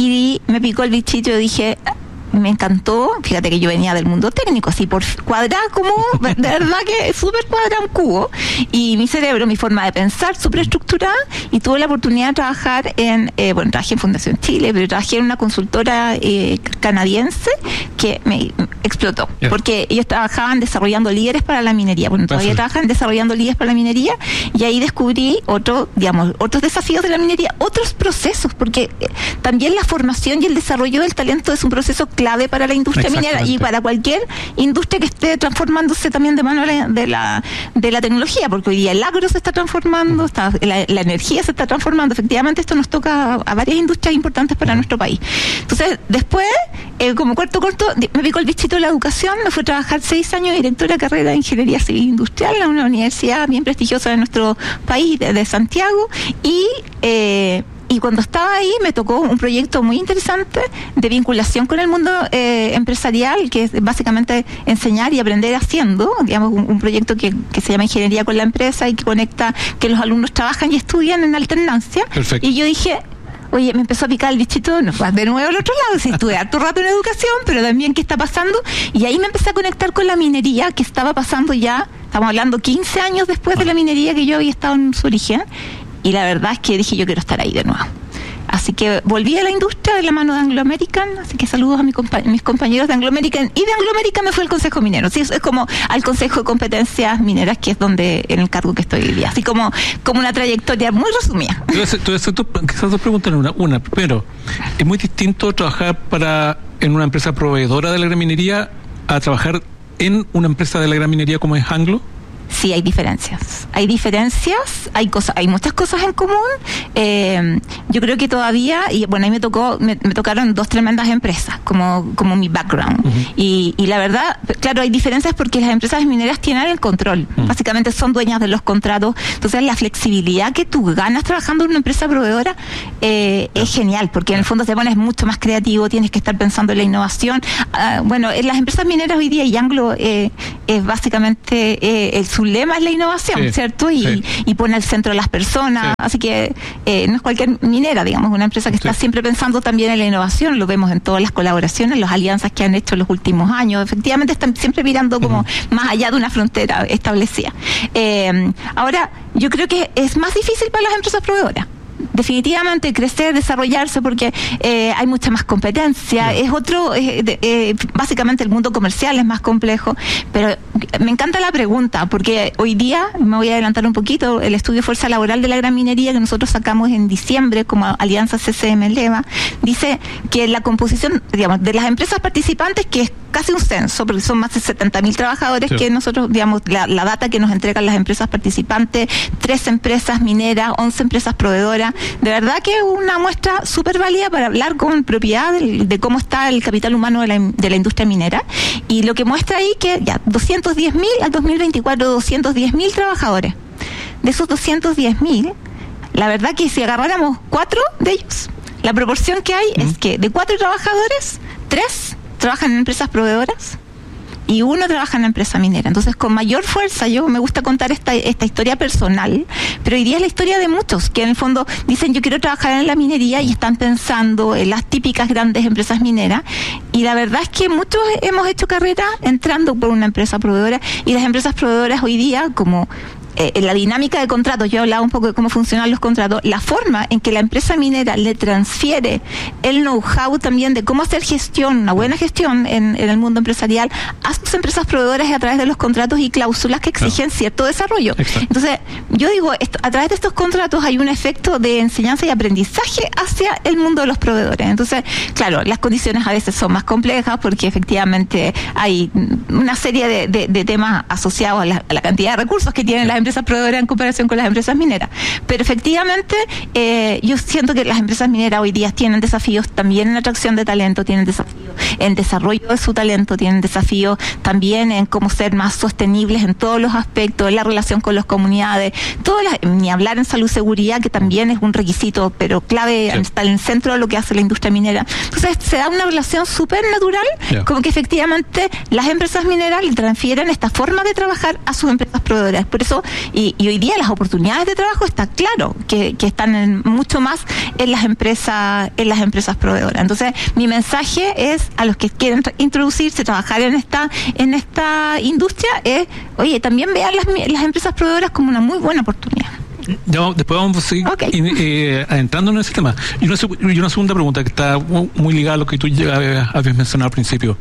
y me picó el bichito y dije, me encantó. Fíjate que yo venía del mundo técnico, así por cuadrada como, de verdad que súper cuadrada un cubo, y mi cerebro, mi forma de pensar súper estructurada, y tuve la oportunidad de trabajar en, eh, bueno, trabajé en Fundación Chile, pero trabajé en una consultora eh, canadiense que me explotó, yeah. porque ellos trabajaban desarrollando líderes para la minería, bueno, todavía Perfecto. trabajan desarrollando líderes para la minería, y ahí descubrí otro, digamos, otros desafíos de la minería, otros procesos, porque eh, también la formación y el desarrollo del talento es un proceso clave para la industria minera y para cualquier industria que esté transformándose también de mano de la de la tecnología, porque hoy día el agro se está transformando, está, la, la energía se está transformando. Efectivamente, esto nos toca a, a varias industrias importantes para nuestro país. Entonces, después, eh, como cuarto corto, me picó el bichito de la educación, me fui a trabajar seis años de directora de carrera de Ingeniería Civil Industrial en una universidad bien prestigiosa de nuestro país, de, de Santiago, y eh, Y cuando estaba ahí me tocó un proyecto muy interesante de vinculación con el mundo eh, empresarial, que es básicamente enseñar y aprender haciendo, digamos, un, un proyecto que, que se llama Ingeniería con la Empresa y que conecta que los alumnos trabajan y estudian en alternancia. Perfecto. Y yo dije, oye, me empezó a picar el bichito, no, de nuevo al otro lado, sí, estuve harto rato en educación, pero también qué está pasando, y ahí me empecé a conectar con la minería que estaba pasando ya, estamos hablando quince años después de la minería que yo había estado en su origen. Y la verdad es que dije, yo quiero estar ahí de nuevo. Así que volví a la industria de la mano de Anglo American, así que saludos a mi compa- mis compañeros de Anglo American, y de Anglo American me fue al Consejo Minero, sí, es, es como al Consejo de Competencias Mineras, que es donde en el cargo que estoy hoy día, así como, como una trayectoria muy resumida. Entonces, quizás dos preguntas en una. Una, primero, ¿es muy distinto trabajar para en una empresa proveedora de la gran minería a trabajar en una empresa de la gran minería como es Anglo? Sí, hay diferencias. Hay diferencias, hay cosas, hay muchas cosas en común. Eh, yo creo que todavía, y bueno, ahí me tocó, me, me tocaron dos tremendas empresas, como, como mi background. Uh-huh. Y, y la verdad, claro, hay diferencias porque las empresas mineras tienen el control. Uh-huh. Básicamente son dueñas de los contratos. Entonces, la flexibilidad que tú ganas trabajando en una empresa proveedora eh, uh-huh. es genial, porque en el fondo te pones mucho más creativo, tienes que estar pensando en la innovación. Uh, bueno, en las empresas mineras hoy día, y Anglo eh, es básicamente eh, el su lema es la innovación, sí, ¿cierto? Y, sí. y pone al centro a las personas, sí. Así que eh, no es cualquier minera, digamos, una empresa que sí. está siempre pensando también en la innovación, lo vemos en todas las colaboraciones, las alianzas que han hecho en los últimos años, efectivamente están siempre mirando como uh-huh. más allá de una frontera establecida. Eh, ahora, yo creo que es más difícil para las empresas proveedoras. Definitivamente crecer, desarrollarse, porque eh, hay mucha más competencia, sí. es otro, eh, de, eh, básicamente el mundo comercial es más complejo, pero me encanta la pregunta, porque hoy día, me voy a adelantar un poquito, el estudio Fuerza Laboral de la Gran Minería que nosotros sacamos en diciembre como Alianza C C M Leva, dice que la composición, digamos, de las empresas participantes, que es casi un censo, porque son más de setenta mil trabajadores, sí. que nosotros, digamos, la, la data que nos entregan las empresas participantes, tres empresas mineras, once empresas proveedoras, de verdad que es una muestra súper válida para hablar con propiedad de, de cómo está el capital humano de la, de la industria minera, y lo que muestra ahí que ya doscientos diez mil al dos mil veinticuatro, doscientos diez mil trabajadores. De esos doscientos diez mil, la verdad que si agarráramos cuatro de ellos, la proporción que hay uh-huh. es que de cuatro trabajadores, tres trabajan en empresas proveedoras y uno trabaja en la empresa minera. Entonces, con mayor fuerza, yo me gusta contar esta, esta historia personal, pero hoy día es la historia de muchos que en el fondo dicen yo quiero trabajar en la minería y están pensando en las típicas grandes empresas mineras, y la verdad es que muchos hemos hecho carrera entrando por una empresa proveedora, y las empresas proveedoras hoy día, como Eh, en la dinámica de contratos, yo he hablado un poco de cómo funcionan los contratos, la forma en que la empresa minera le transfiere el know-how también de cómo hacer gestión, una buena gestión en, en el mundo empresarial, a sus empresas proveedoras a través de los contratos y cláusulas que exigen claro. cierto desarrollo. Exacto. Entonces, yo digo, esto, a través de estos contratos hay un efecto de enseñanza y aprendizaje hacia el mundo de los proveedores. Entonces, claro, las condiciones a veces son más complejas porque efectivamente hay una serie de, de, de temas asociados a la, a la cantidad de recursos que tienen las empresas proveedoras en comparación con las empresas mineras. Pero efectivamente, eh, yo siento que las empresas mineras hoy día tienen desafíos también en atracción de talento, tienen desafíos en desarrollo de su talento, tienen desafíos también en cómo ser más sostenibles en todos los aspectos, en la relación con las comunidades, todas las, ni hablar en salud y seguridad, que también es un requisito, pero clave, sí. está en el centro de lo que hace la industria minera. Entonces, se da una relación súper natural, yeah. como que efectivamente las empresas mineras le transfieren esta forma de trabajar a sus empresas proveedoras. Por eso, Y, y hoy día las oportunidades de trabajo está claro que, que están en, mucho más en las empresas en las empresas proveedoras. Entonces, mi mensaje es a los que quieren tra- introducirse, trabajar en esta en esta industria, es, oye, también vean las, las empresas proveedoras como una muy buena oportunidad. Ya, después vamos a seguir okay. in, eh, adentrándonos en ese tema. Y una, y una segunda pregunta que está muy ligada a lo que tú ya habías mencionado al principio.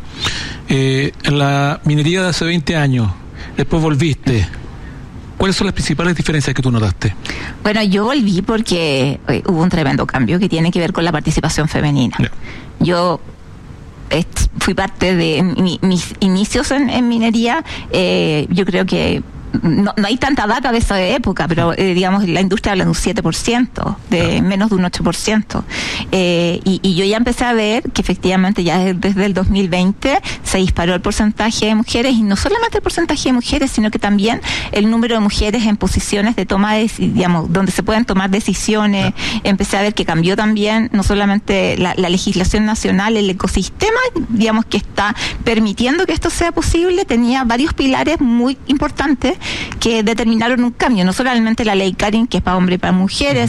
Eh, en la minería de hace veinte años, después volviste. ¿Cuáles son las principales diferencias que tú notaste? Bueno, yo volví porque eh, hubo un tremendo cambio que tiene que ver con la participación femenina. Yeah. Yo eh, fui parte de mi, mis inicios en, en minería. Eh, yo creo que No, no hay tanta data de esa época, pero eh, digamos la industria habla de un siete por ciento, de menos de un ocho por ciento. Eh, y, y yo ya empecé a ver que efectivamente ya desde el dos mil veinte se disparó el porcentaje de mujeres, y no solamente el porcentaje de mujeres, sino que también el número de mujeres en posiciones de toma de, digamos, donde se pueden tomar decisiones. Sí. Empecé a ver que cambió también no solamente la, la legislación nacional, el ecosistema, digamos, que está permitiendo que esto sea posible, tenía varios pilares muy importantes que determinaron un cambio, no solamente la ley Karin, que es para hombres y para mujeres, uh-huh. sino que también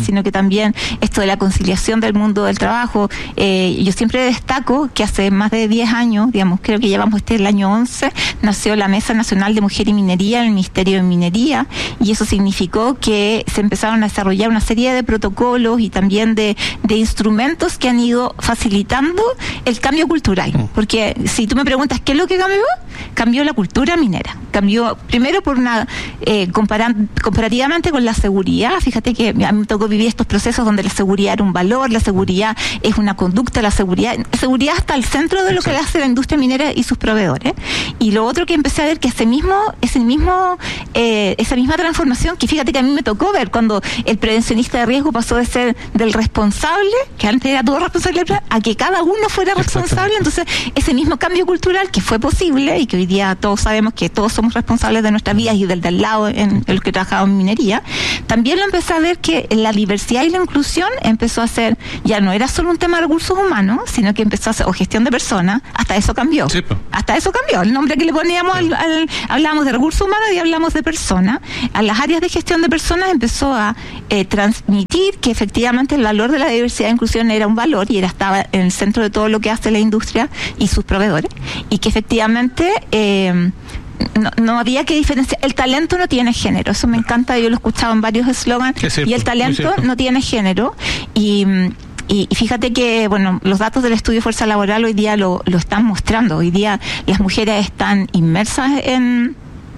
también esto de la conciliación del mundo del trabajo. Eh, yo siempre destaco que hace más de diez años, digamos, creo que llevamos este el año once, nació la Mesa Nacional de Mujer y Minería en el Ministerio de Minería, y eso significó que se empezaron a desarrollar una serie de protocolos y también de, de instrumentos que han ido facilitando el cambio cultural. Porque si tú me preguntas qué es lo que cambió, cambió la cultura minera. Cambió primero por una eh, comparar, comparativamente con la seguridad. Fíjate que a mí me tocó vivir estos procesos donde la seguridad era un valor, la seguridad es una conducta, la seguridad, seguridad está al centro de lo Exacto. que hace la industria minera y sus proveedores. Y lo otro que empecé a ver que ese mismo, ese mismo, eh, esa misma transformación, que fíjate que a mí me tocó ver cuando el prevencionista de riesgo pasó de ser del responsable, que antes era todo responsable, a que cada uno fuera responsable. Entonces, ese mismo cambio cultural que fue posible y que hoy día todos sabemos que todos somos responsables de nuestras vidas y del del lado en el que trabajaba en minería, también lo empecé a ver que la diversidad y la inclusión empezó a ser, ya no era solo un tema de recursos humanos, sino que empezó a ser, o gestión de personas, hasta eso cambió. Sí, pues. Hasta eso cambió. El nombre que le poníamos, al, al, hablábamos de recursos humanos y hablamos de personas. A las áreas de gestión de personas empezó a eh, transmitir que efectivamente el valor de la diversidad e inclusión era un valor y era estaba en el centro de todo lo que hace la industria y sus proveedores, y que efectivamente eh, No, no había que diferenciar. El talento no tiene género, eso me encanta, yo lo he escuchado en varios eslogans, y el talento no tiene género. Y, y, y fíjate que, bueno, los datos del estudio Fuerza Laboral hoy día lo, lo están mostrando. Hoy día las mujeres están inmersas en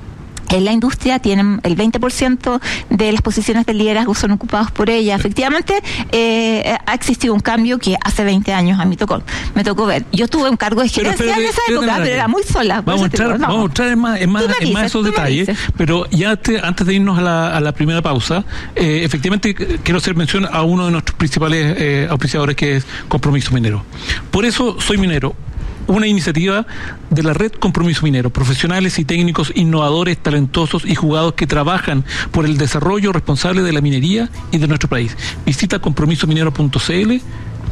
en la industria, tienen el veinte por ciento de las posiciones de liderazgo son ocupadas por ella. Efectivamente, eh, ha existido un cambio que hace veinte años a mí tocó, me tocó ver. Yo tuve un cargo de gerencia pero, pero, en esa pero, época, pero, pero era muy sola. Vamos a entrar, no. vamos a entrar en más, en más, en más esos detalles, pero ya te, antes de irnos a la, a la primera pausa, eh, efectivamente quiero hacer mención a uno de nuestros principales eh, auspiciadores, que es Compromiso Minero. Por eso soy minero. Una iniciativa de la Red Compromiso Minero, profesionales y técnicos innovadores, talentosos y jugados que trabajan por el desarrollo responsable de la minería y de nuestro país. Visita compromiso minero punto c l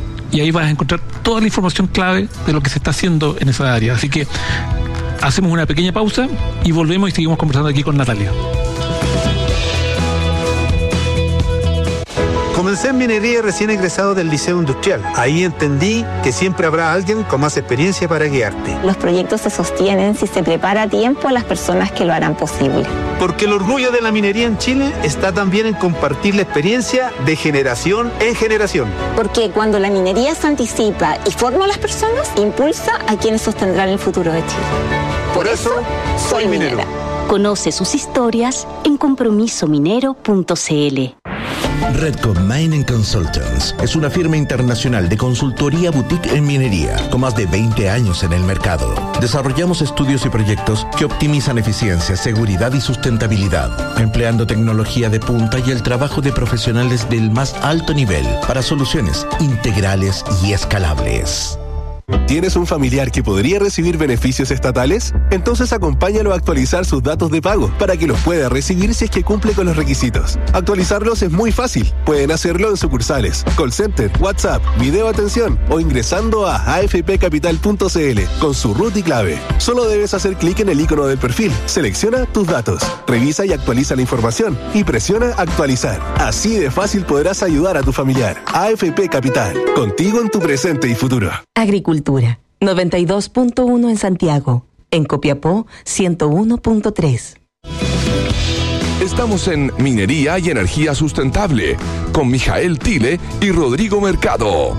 y ahí vas a encontrar toda la información clave de lo que se está haciendo en esa área. Así que hacemos una pequeña pausa y volvemos y seguimos conversando aquí con Natalia. Comencé en minería recién egresado del Liceo Industrial. Ahí entendí que siempre habrá alguien con más experiencia para guiarte. Los proyectos se sostienen si se prepara a tiempo a las personas que lo harán posible. Porque el orgullo de la minería en Chile está también en compartir la experiencia de generación en generación. Porque cuando la minería se anticipa y forma a las personas, impulsa a quienes sostendrán el futuro de Chile. Por, Por eso, eso, soy minero. minera. Conoce sus historias en compromiso minero punto c l. Redcom Mining Consultants es una firma internacional de consultoría boutique en minería con más de veinte años en el mercado. Desarrollamos estudios y proyectos que optimizan eficiencia, seguridad y sustentabilidad, empleando tecnología de punta y el trabajo de profesionales del más alto nivel para soluciones integrales y escalables. ¿Tienes un familiar que podría recibir beneficios estatales? Entonces acompáñalo a actualizar sus datos de pago para que los pueda recibir si es que cumple con los requisitos. Actualizarlos es muy fácil. Pueden hacerlo en sucursales, call center, WhatsApp, video atención o ingresando a a f p capital punto c l con su root y clave. Solo debes hacer clic en el icono del perfil, selecciona tus datos, revisa y actualiza la información y presiona actualizar. Así de fácil podrás ayudar a tu familiar. A F P Capital, contigo en tu presente y futuro. Agricultura noventa y dos punto uno en Santiago, en Copiapó ciento uno punto tres. Estamos en Minería y Energía Sustentable con Mijael Tile y Rodrigo Mercado.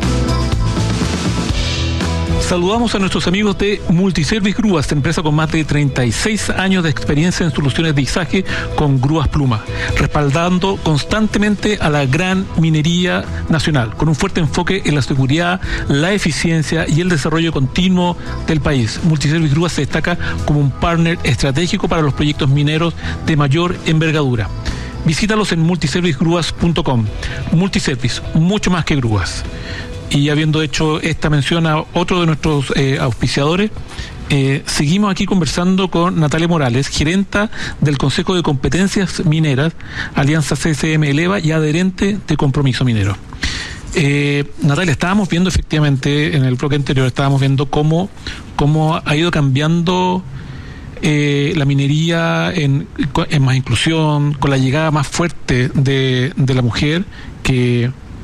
Saludamos a nuestros amigos de Multiservice Grúas, empresa con más de treinta y seis años de experiencia en soluciones de izaje con grúas pluma, respaldando constantemente a la gran minería nacional, con un fuerte enfoque en la seguridad, la eficiencia y el desarrollo continuo del país. Multiservice Grúas se destaca como un partner estratégico para los proyectos mineros de mayor envergadura. Visítalos en multiservice grúas punto com. Multiservice, mucho más que grúas. Y habiendo hecho esta mención a otro de nuestros eh, auspiciadores, eh, seguimos aquí conversando con Natalia Morales, gerenta del Consejo de Competencias Mineras, Alianza C S M Eleva y adherente de Compromiso Minero. Eh, Natalia, estábamos viendo efectivamente, en el bloque anterior, estábamos viendo cómo, cómo ha ido cambiando eh, la minería en, en más inclusión, con la llegada más fuerte de, de la mujer, que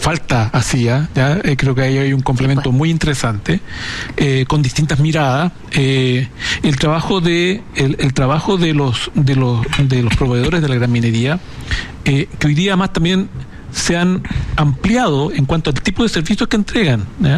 falta hacía, ¿ya? Eh, creo que ahí hay un complemento muy interesante, eh, con distintas miradas. Eh, el trabajo de el, el trabajo de los de los de los proveedores de la gran minería, eh, que hoy día más también se han ampliado en cuanto al tipo de servicios que entregan, ¿ya?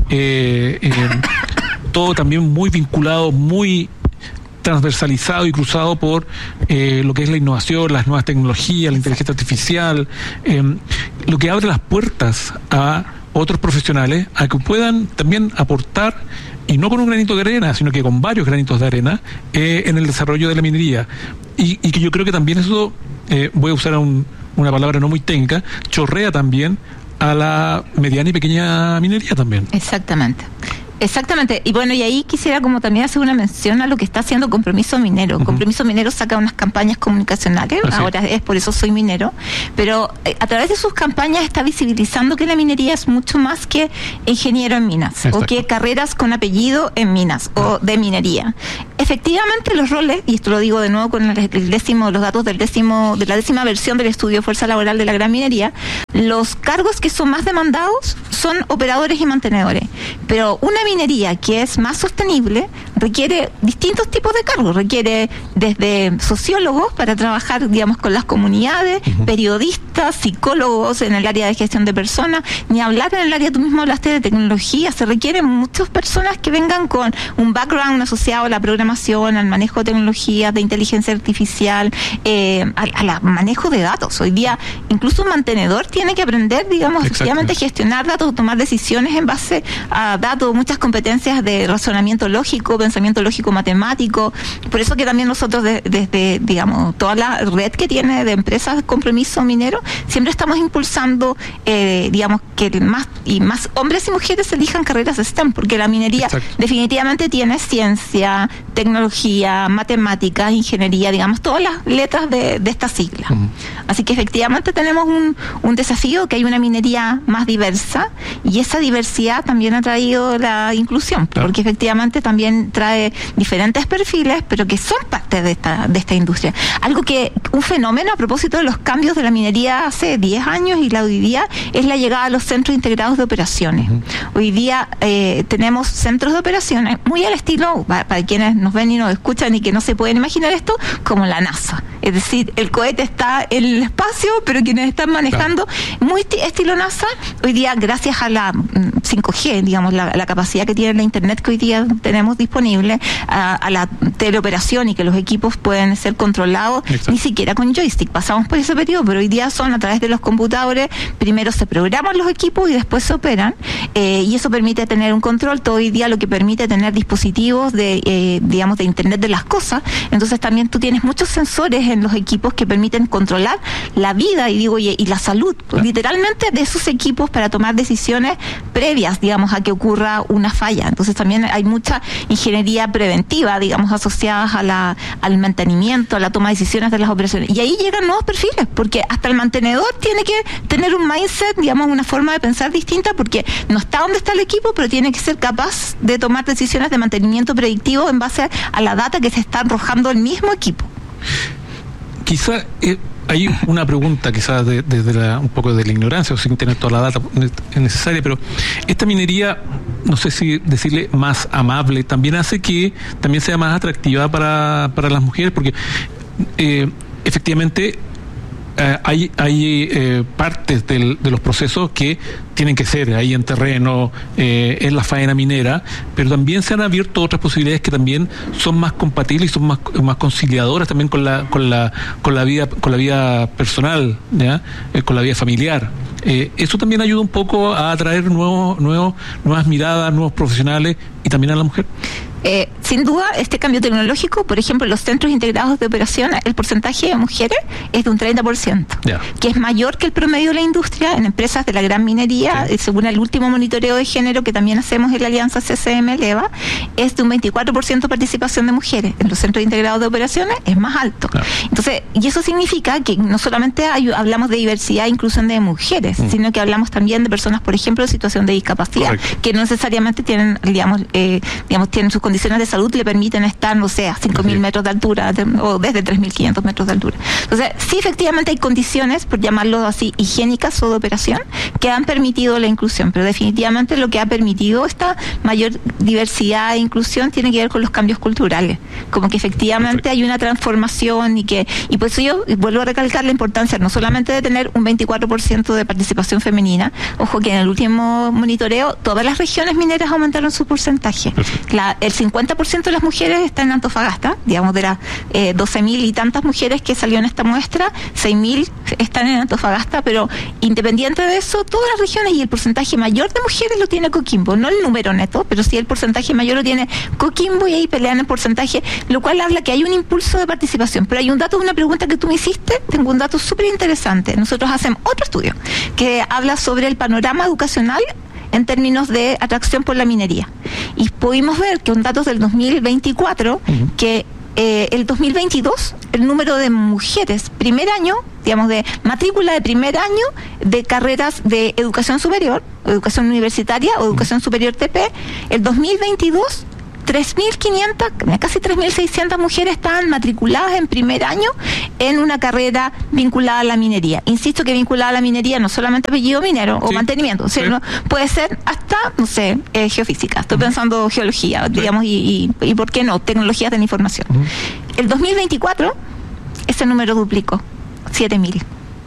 Eh, eh, todo también muy vinculado, muy transversalizado y cruzado por eh, lo que es la innovación, las nuevas tecnologías, la inteligencia artificial, eh, lo que abre las puertas a otros profesionales a que puedan también aportar, y no con un granito de arena, sino que con varios granitos de arena, eh, en el desarrollo de la minería. Y, y que yo creo que también eso, eh, voy a usar un, una palabra no muy técnica, chorrea también a la mediana y pequeña minería también. Exactamente. Exactamente, y bueno, y ahí quisiera como también hacer una mención a lo que está haciendo Compromiso Minero. Uh-huh. Compromiso Minero saca unas campañas comunicacionales, así ahora es Por Eso Soy Minero, pero eh, a través de sus campañas está visibilizando que la minería es mucho más que ingeniero en minas. Exacto. O que carreras con apellido en minas, uh-huh, o de minería. Efectivamente los roles, y esto lo digo de nuevo con el décimo, los datos del décimo, de la décima versión del estudio Fuerza Laboral de la Gran Minería, los cargos que son más demandados son operadores y mantenedores, pero una minería que es más sostenible requiere distintos tipos de cargos, requiere desde sociólogos para trabajar, digamos, con las comunidades, uh-huh, periodistas, psicólogos en el área de gestión de personas, ni hablar en el área, tú mismo hablaste de tecnología, se requieren muchas personas que vengan con un background asociado a la programación, al manejo de tecnologías, de inteligencia artificial, eh, al, al manejo de datos. Hoy día incluso un mantenedor tiene que aprender, digamos, efectivamente a gestionar datos, tomar decisiones en base a datos, muchas competencias de razonamiento lógico, pensamiento lógico matemático. Por eso que también nosotros de, desde, digamos, toda la red que tiene de empresas de Compromiso Minero, siempre estamos impulsando, eh, digamos, que más y más hombres y mujeres elijan carreras STEM, porque la minería, exacto, definitivamente tiene ciencia, tecnología, matemáticas, ingeniería, digamos, todas las letras de, de esta sigla. Uh-huh. Así que efectivamente tenemos un, un desafío, que hay una minería más diversa, y esa diversidad también ha traído la inclusión, claro, porque efectivamente también trae diferentes perfiles, pero que son parte de esta de esta industria. Algo que, un fenómeno a propósito de los cambios de la minería hace diez años y la hoy día, es la llegada a los centros integrados de operaciones. Uh-huh. Hoy día eh, tenemos centros de operaciones muy al estilo, para, para quienes nos ven y nos escuchan y que no se pueden imaginar esto, como la NASA. Es decir, el cohete está en el espacio, pero quienes están manejando, claro, muy estilo NASA. Hoy día, gracias a la cinco G, digamos, la, la capacidad que tiene la internet que hoy día tenemos disponible, a, a la teleoperación, y que los equipos pueden ser controlados, exacto, ni siquiera con joystick. Pasamos por ese periodo, pero hoy día son a través de los computadores. Primero se programan los equipos y después se operan, eh, y eso permite tener un control. Todo hoy día lo que permite tener dispositivos de, eh, digamos, de internet de las cosas. Entonces también tú tienes muchos sensores en los equipos que permiten controlar la vida y digo y, y la salud, claro, literalmente, de esos equipos para tomar decisiones previas, digamos, a que ocurra una falla. Entonces también hay mucha ingeniería preventiva, digamos, asociadas a la, al mantenimiento, a la toma de decisiones de las operaciones. Y ahí llegan nuevos perfiles, porque hasta el mantenedor tiene que tener un mindset, digamos, una forma de pensar distinta, porque no está donde está el equipo, pero tiene que ser capaz de tomar decisiones de mantenimiento predictivo en base a la data que se está arrojando el mismo equipo. Quizá eh, hay una pregunta, quizás desde de, de la, un poco de la ignorancia, o sin tener toda la data necesaria, pero esta minería, no sé si decirle más amable, también hace que también sea más atractiva para, para las mujeres, porque eh, efectivamente eh, hay, hay eh, partes del, de los procesos que tienen que ser ahí en terreno, eh, en la faena minera, pero también se han abierto otras posibilidades que también son más compatibles y son más, más conciliadoras también con la, con la, con la vida, con la vida personal, ¿ya? Eh, con la vida familiar. Eh, eso también ayuda un poco a atraer nuevos, nuevos, nuevas miradas, nuevos profesionales, y también a la mujer. Eh, sin duda, este cambio tecnológico, por ejemplo, los centros integrados de operación, el porcentaje de mujeres es de un treinta por ciento, yeah, que es mayor que el promedio de la industria en empresas de la gran minería, sí, según el último monitoreo de género que también hacemos en la alianza C C M Leva, es de un veinticuatro por ciento participación de mujeres. En los centros integrados de operaciones es más alto. Yeah. Entonces, y eso significa que no solamente hay, hablamos de diversidad e inclusión de mujeres, mm, sino que hablamos también de personas, por ejemplo, en situación de discapacidad, correcto, que no necesariamente tienen, digamos, eh, digamos tienen sus condiciones de salud le permiten estar, no sé, a cinco mil metros de altura o desde tres mil quinientos metros de altura. Entonces, sí, efectivamente hay condiciones, por llamarlo así, higiénicas o de operación, que han permitido la inclusión, pero definitivamente lo que ha permitido esta mayor diversidad e inclusión tiene que ver con los cambios culturales, como que efectivamente hay una transformación y que, y por eso yo vuelvo a recalcar la importancia no solamente de tener un veinticuatro por ciento de participación femenina, ojo que en el último monitoreo todas las regiones mineras aumentaron su porcentaje. La, el cincuenta por ciento de las mujeres está en Antofagasta, digamos de las eh, doce mil y tantas mujeres que salió en esta muestra, seis mil están en Antofagasta, pero independiente de eso, todas las regiones y el porcentaje mayor de mujeres lo tiene Coquimbo, no el número neto, pero sí el porcentaje mayor lo tiene Coquimbo y ahí pelean el porcentaje, lo cual habla que hay un impulso de participación. Pero hay un dato, una pregunta que tú me hiciste, tengo un dato súper interesante. Nosotros hacemos otro estudio que habla sobre el panorama educacional en términos de atracción por la minería. Y pudimos ver que con datos del dos mil veinticuatro, uh-huh. que eh, el dos mil veintidós, el número de mujeres primer año, digamos de matrícula de primer año de carreras de educación superior, educación universitaria o educación superior T P, el dos mil veintidós, tres mil quinientas, casi tres mil seiscientas mujeres estaban matriculadas en primer año en una carrera vinculada a la minería. Insisto que vinculada a la minería no solamente apellido minero o sí, mantenimiento, o sea, sí. no, puede ser hasta, no sé, eh, geofísica, estoy uh-huh. pensando geología, digamos, y, y, y ¿por qué no? Tecnologías de la información. Uh-huh. El dos mil veinticuatro, ese número duplicó, siete mil.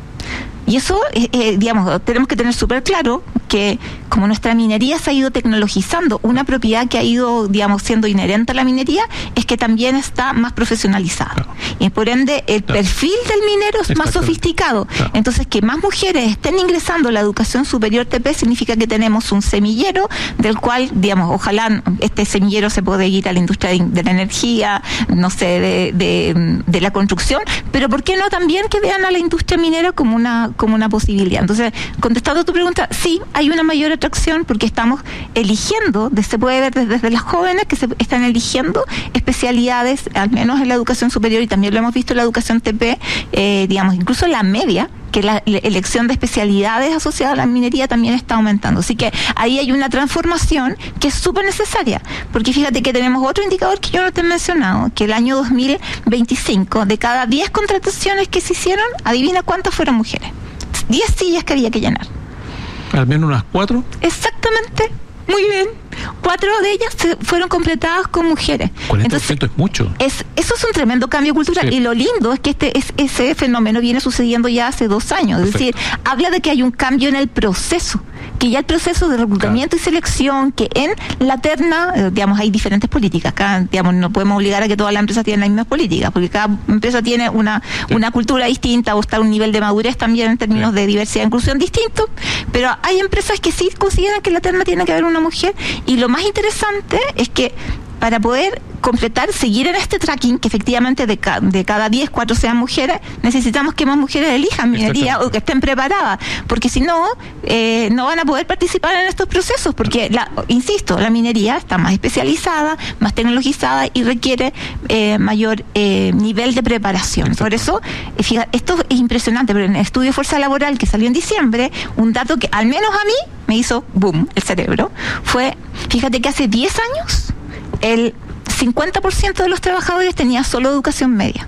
Y eso, eh, eh, digamos, tenemos que tener súper claro que como nuestra minería se ha ido tecnologizando, una propiedad que ha ido, digamos, siendo inherente a la minería es que también está más profesionalizada. Claro. Y por ende, el claro. perfil del minero es más sofisticado. Claro. Entonces, que más mujeres estén ingresando a la educación superior T P significa que tenemos un semillero del cual, digamos, ojalá este semillero se pueda ir a la industria de, de la energía, no sé, de, de, de la construcción, pero ¿por qué no también que vean a la industria minera como una como una posibilidad? Entonces, contestando a tu pregunta, sí, hay una mayor atracción porque estamos eligiendo, se puede ver desde, desde las jóvenes que se están eligiendo especialidades, al menos en la educación superior y también lo hemos visto en la educación T P, eh, digamos, incluso la media, que la, la elección de especialidades asociadas a la minería también está aumentando. Así que ahí hay una transformación que es súper necesaria, porque fíjate que tenemos otro indicador que yo no te he mencionado, que el año dos mil veinticinco, de cada diez contrataciones que se hicieron, adivina cuántas fueron mujeres. diez sillas que había que llenar. ¿Al menos unas cuatro? Exactamente. Muy bien. Cuatro de ellas se fueron completadas con mujeres. cuarenta por ciento. Entonces, es mucho. Es, eso es un tremendo cambio cultural. Sí. Y lo lindo es que este es, ese fenómeno viene sucediendo ya hace dos años. Perfecto. Es decir, habla de que hay un cambio en el proceso. Que ya el proceso de reclutamiento claro. y selección, que en la terna, eh, digamos, hay diferentes políticas. Cada, digamos, no podemos obligar a que todas las empresas tienen las mismas políticas, porque cada empresa tiene una, sí. una cultura distinta o está a un nivel de madurez también en términos sí. de diversidad e inclusión distinto. Pero hay empresas que sí consideran que en la terna tiene que haber una mujer. Y lo más interesante es que para poder completar, seguir en este tracking, que efectivamente de, ca de cada diez, cuatro sean mujeres, necesitamos que más mujeres elijan minería o que estén preparadas, porque si no, eh, no van a poder participar en estos procesos, porque, la, insisto, la minería está más especializada, más tecnologizada y requiere eh, mayor eh, nivel de preparación. Exacto. Por eso, eh, fíjate, esto es impresionante, pero en el estudio de fuerza laboral que salió en diciembre, un dato que al menos a mí me hizo boom el cerebro, fue, fíjate que hace diez años, el cincuenta por ciento de los trabajadores tenía solo educación media.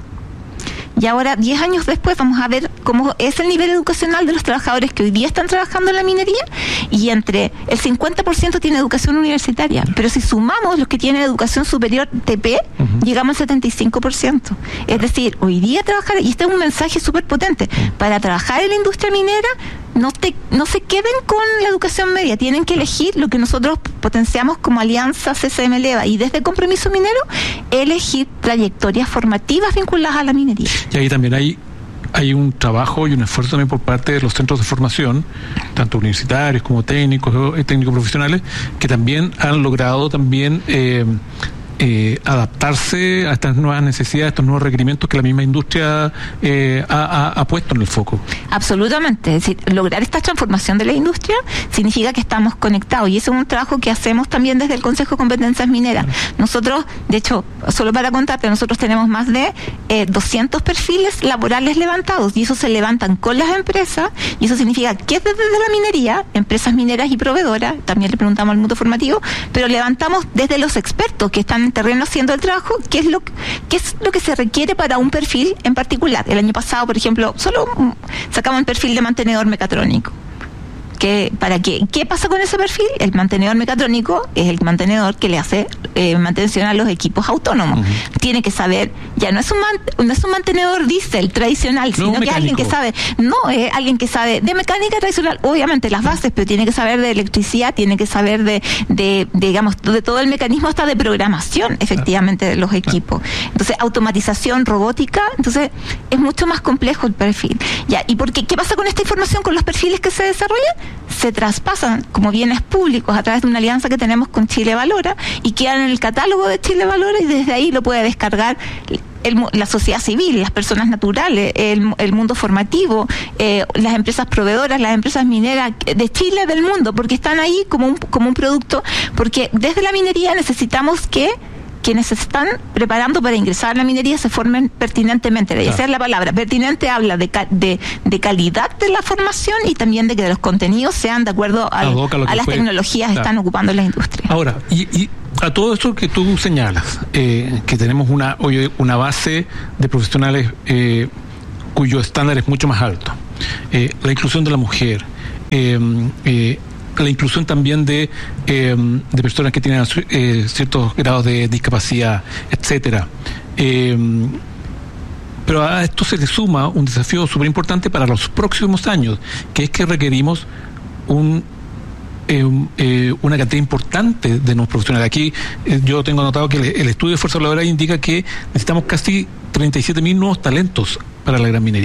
Y ahora, diez años después, vamos a ver cómo es el nivel educacional de los trabajadores que hoy día están trabajando en la minería, y entre el cincuenta por ciento tiene educación universitaria, pero si sumamos los que tienen educación superior T P, uh-huh. llegamos al setenta y cinco por ciento. Es decir, hoy día trabajar, y este es un mensaje súper potente, para trabajar en la industria minera, no, te, no se queden con la educación media, tienen que elegir lo que nosotros potenciamos como Alianza C C M Leva y desde Compromiso Minero, elegir trayectorias formativas vinculadas a la minería. Y ahí también hay hay un trabajo y un esfuerzo también por parte de los centros de formación, tanto universitarios como técnicos, técnicos profesionales, que también han logrado también eh, eh, adaptarse a estas nuevas necesidades, a estos nuevos requerimientos que la misma industria eh, ha, ha, ha puesto en el foco. Absolutamente. Es decir, lograr esta transformación de la industria significa que estamos conectados, y eso es un trabajo que hacemos también desde el Consejo de Competencias Mineras. Nosotros, de hecho, solo para contarte, nosotros tenemos más de eh, doscientos perfiles laborales levantados, y eso se levantan con las empresas, y eso significa que desde la minería, empresas mineras y proveedoras, también le preguntamos al mundo formativo, pero levantamos desde los expertos que están en terreno haciendo el trabajo, qué es lo, qué es lo que se requiere para un perfil en particular. El año pasado, por ejemplo, solo sacamos el perfil de mantenedor mecatrónico. ¿Qué, para qué? ¿Qué pasa con ese perfil? El mantenedor mecatrónico es el mantenedor que le hace eh, mantención a los equipos autónomos. Uh-huh. Tiene que saber, ya no es un man, no es un mantenedor diésel tradicional, no, sino que es alguien que sabe, no es alguien que sabe de mecánica tradicional, obviamente las bases, pero tiene que saber de electricidad, tiene que saber de, de, de digamos, de todo el mecanismo hasta de programación, efectivamente, de los equipos. Entonces, automatización, robótica, entonces es mucho más complejo el perfil. Ya, ¿y por qué? ¿Qué pasa con esta información, con los perfiles que se desarrollan? Se traspasan como bienes públicos a través de una alianza que tenemos con Chile Valora, y quedan en el catálogo de Chile Valora, y desde ahí lo puede descargar el, la sociedad civil, las personas naturales, el, el mundo formativo, eh, las empresas proveedoras, las empresas mineras de Chile, del mundo, porque están ahí como un, como un producto, porque desde la minería necesitamos que quienes se están preparando para ingresar a la minería se formen pertinentemente. Claro. Esa es la palabra. Pertinente habla de, de, de calidad de la formación, y también de que los contenidos sean de acuerdo al, a las fue. tecnologías que claro. están ocupando la industria. Ahora, y, y a todo esto que tú señalas, eh, que tenemos una, una base de profesionales eh, cuyo estándar es mucho más alto, eh, la inclusión de la mujer, eh, eh, la inclusión también de, eh, de personas que tienen eh, ciertos grados de discapacidad, etcétera. Eh, pero a esto se le suma un desafío súper importante para los próximos años, que es que requerimos un eh, eh, una cantidad importante de nuevos profesionales. Aquí eh, yo tengo notado que el, el estudio de fuerza laboral indica que necesitamos casi treinta y siete mil nuevos talentos para la gran minería.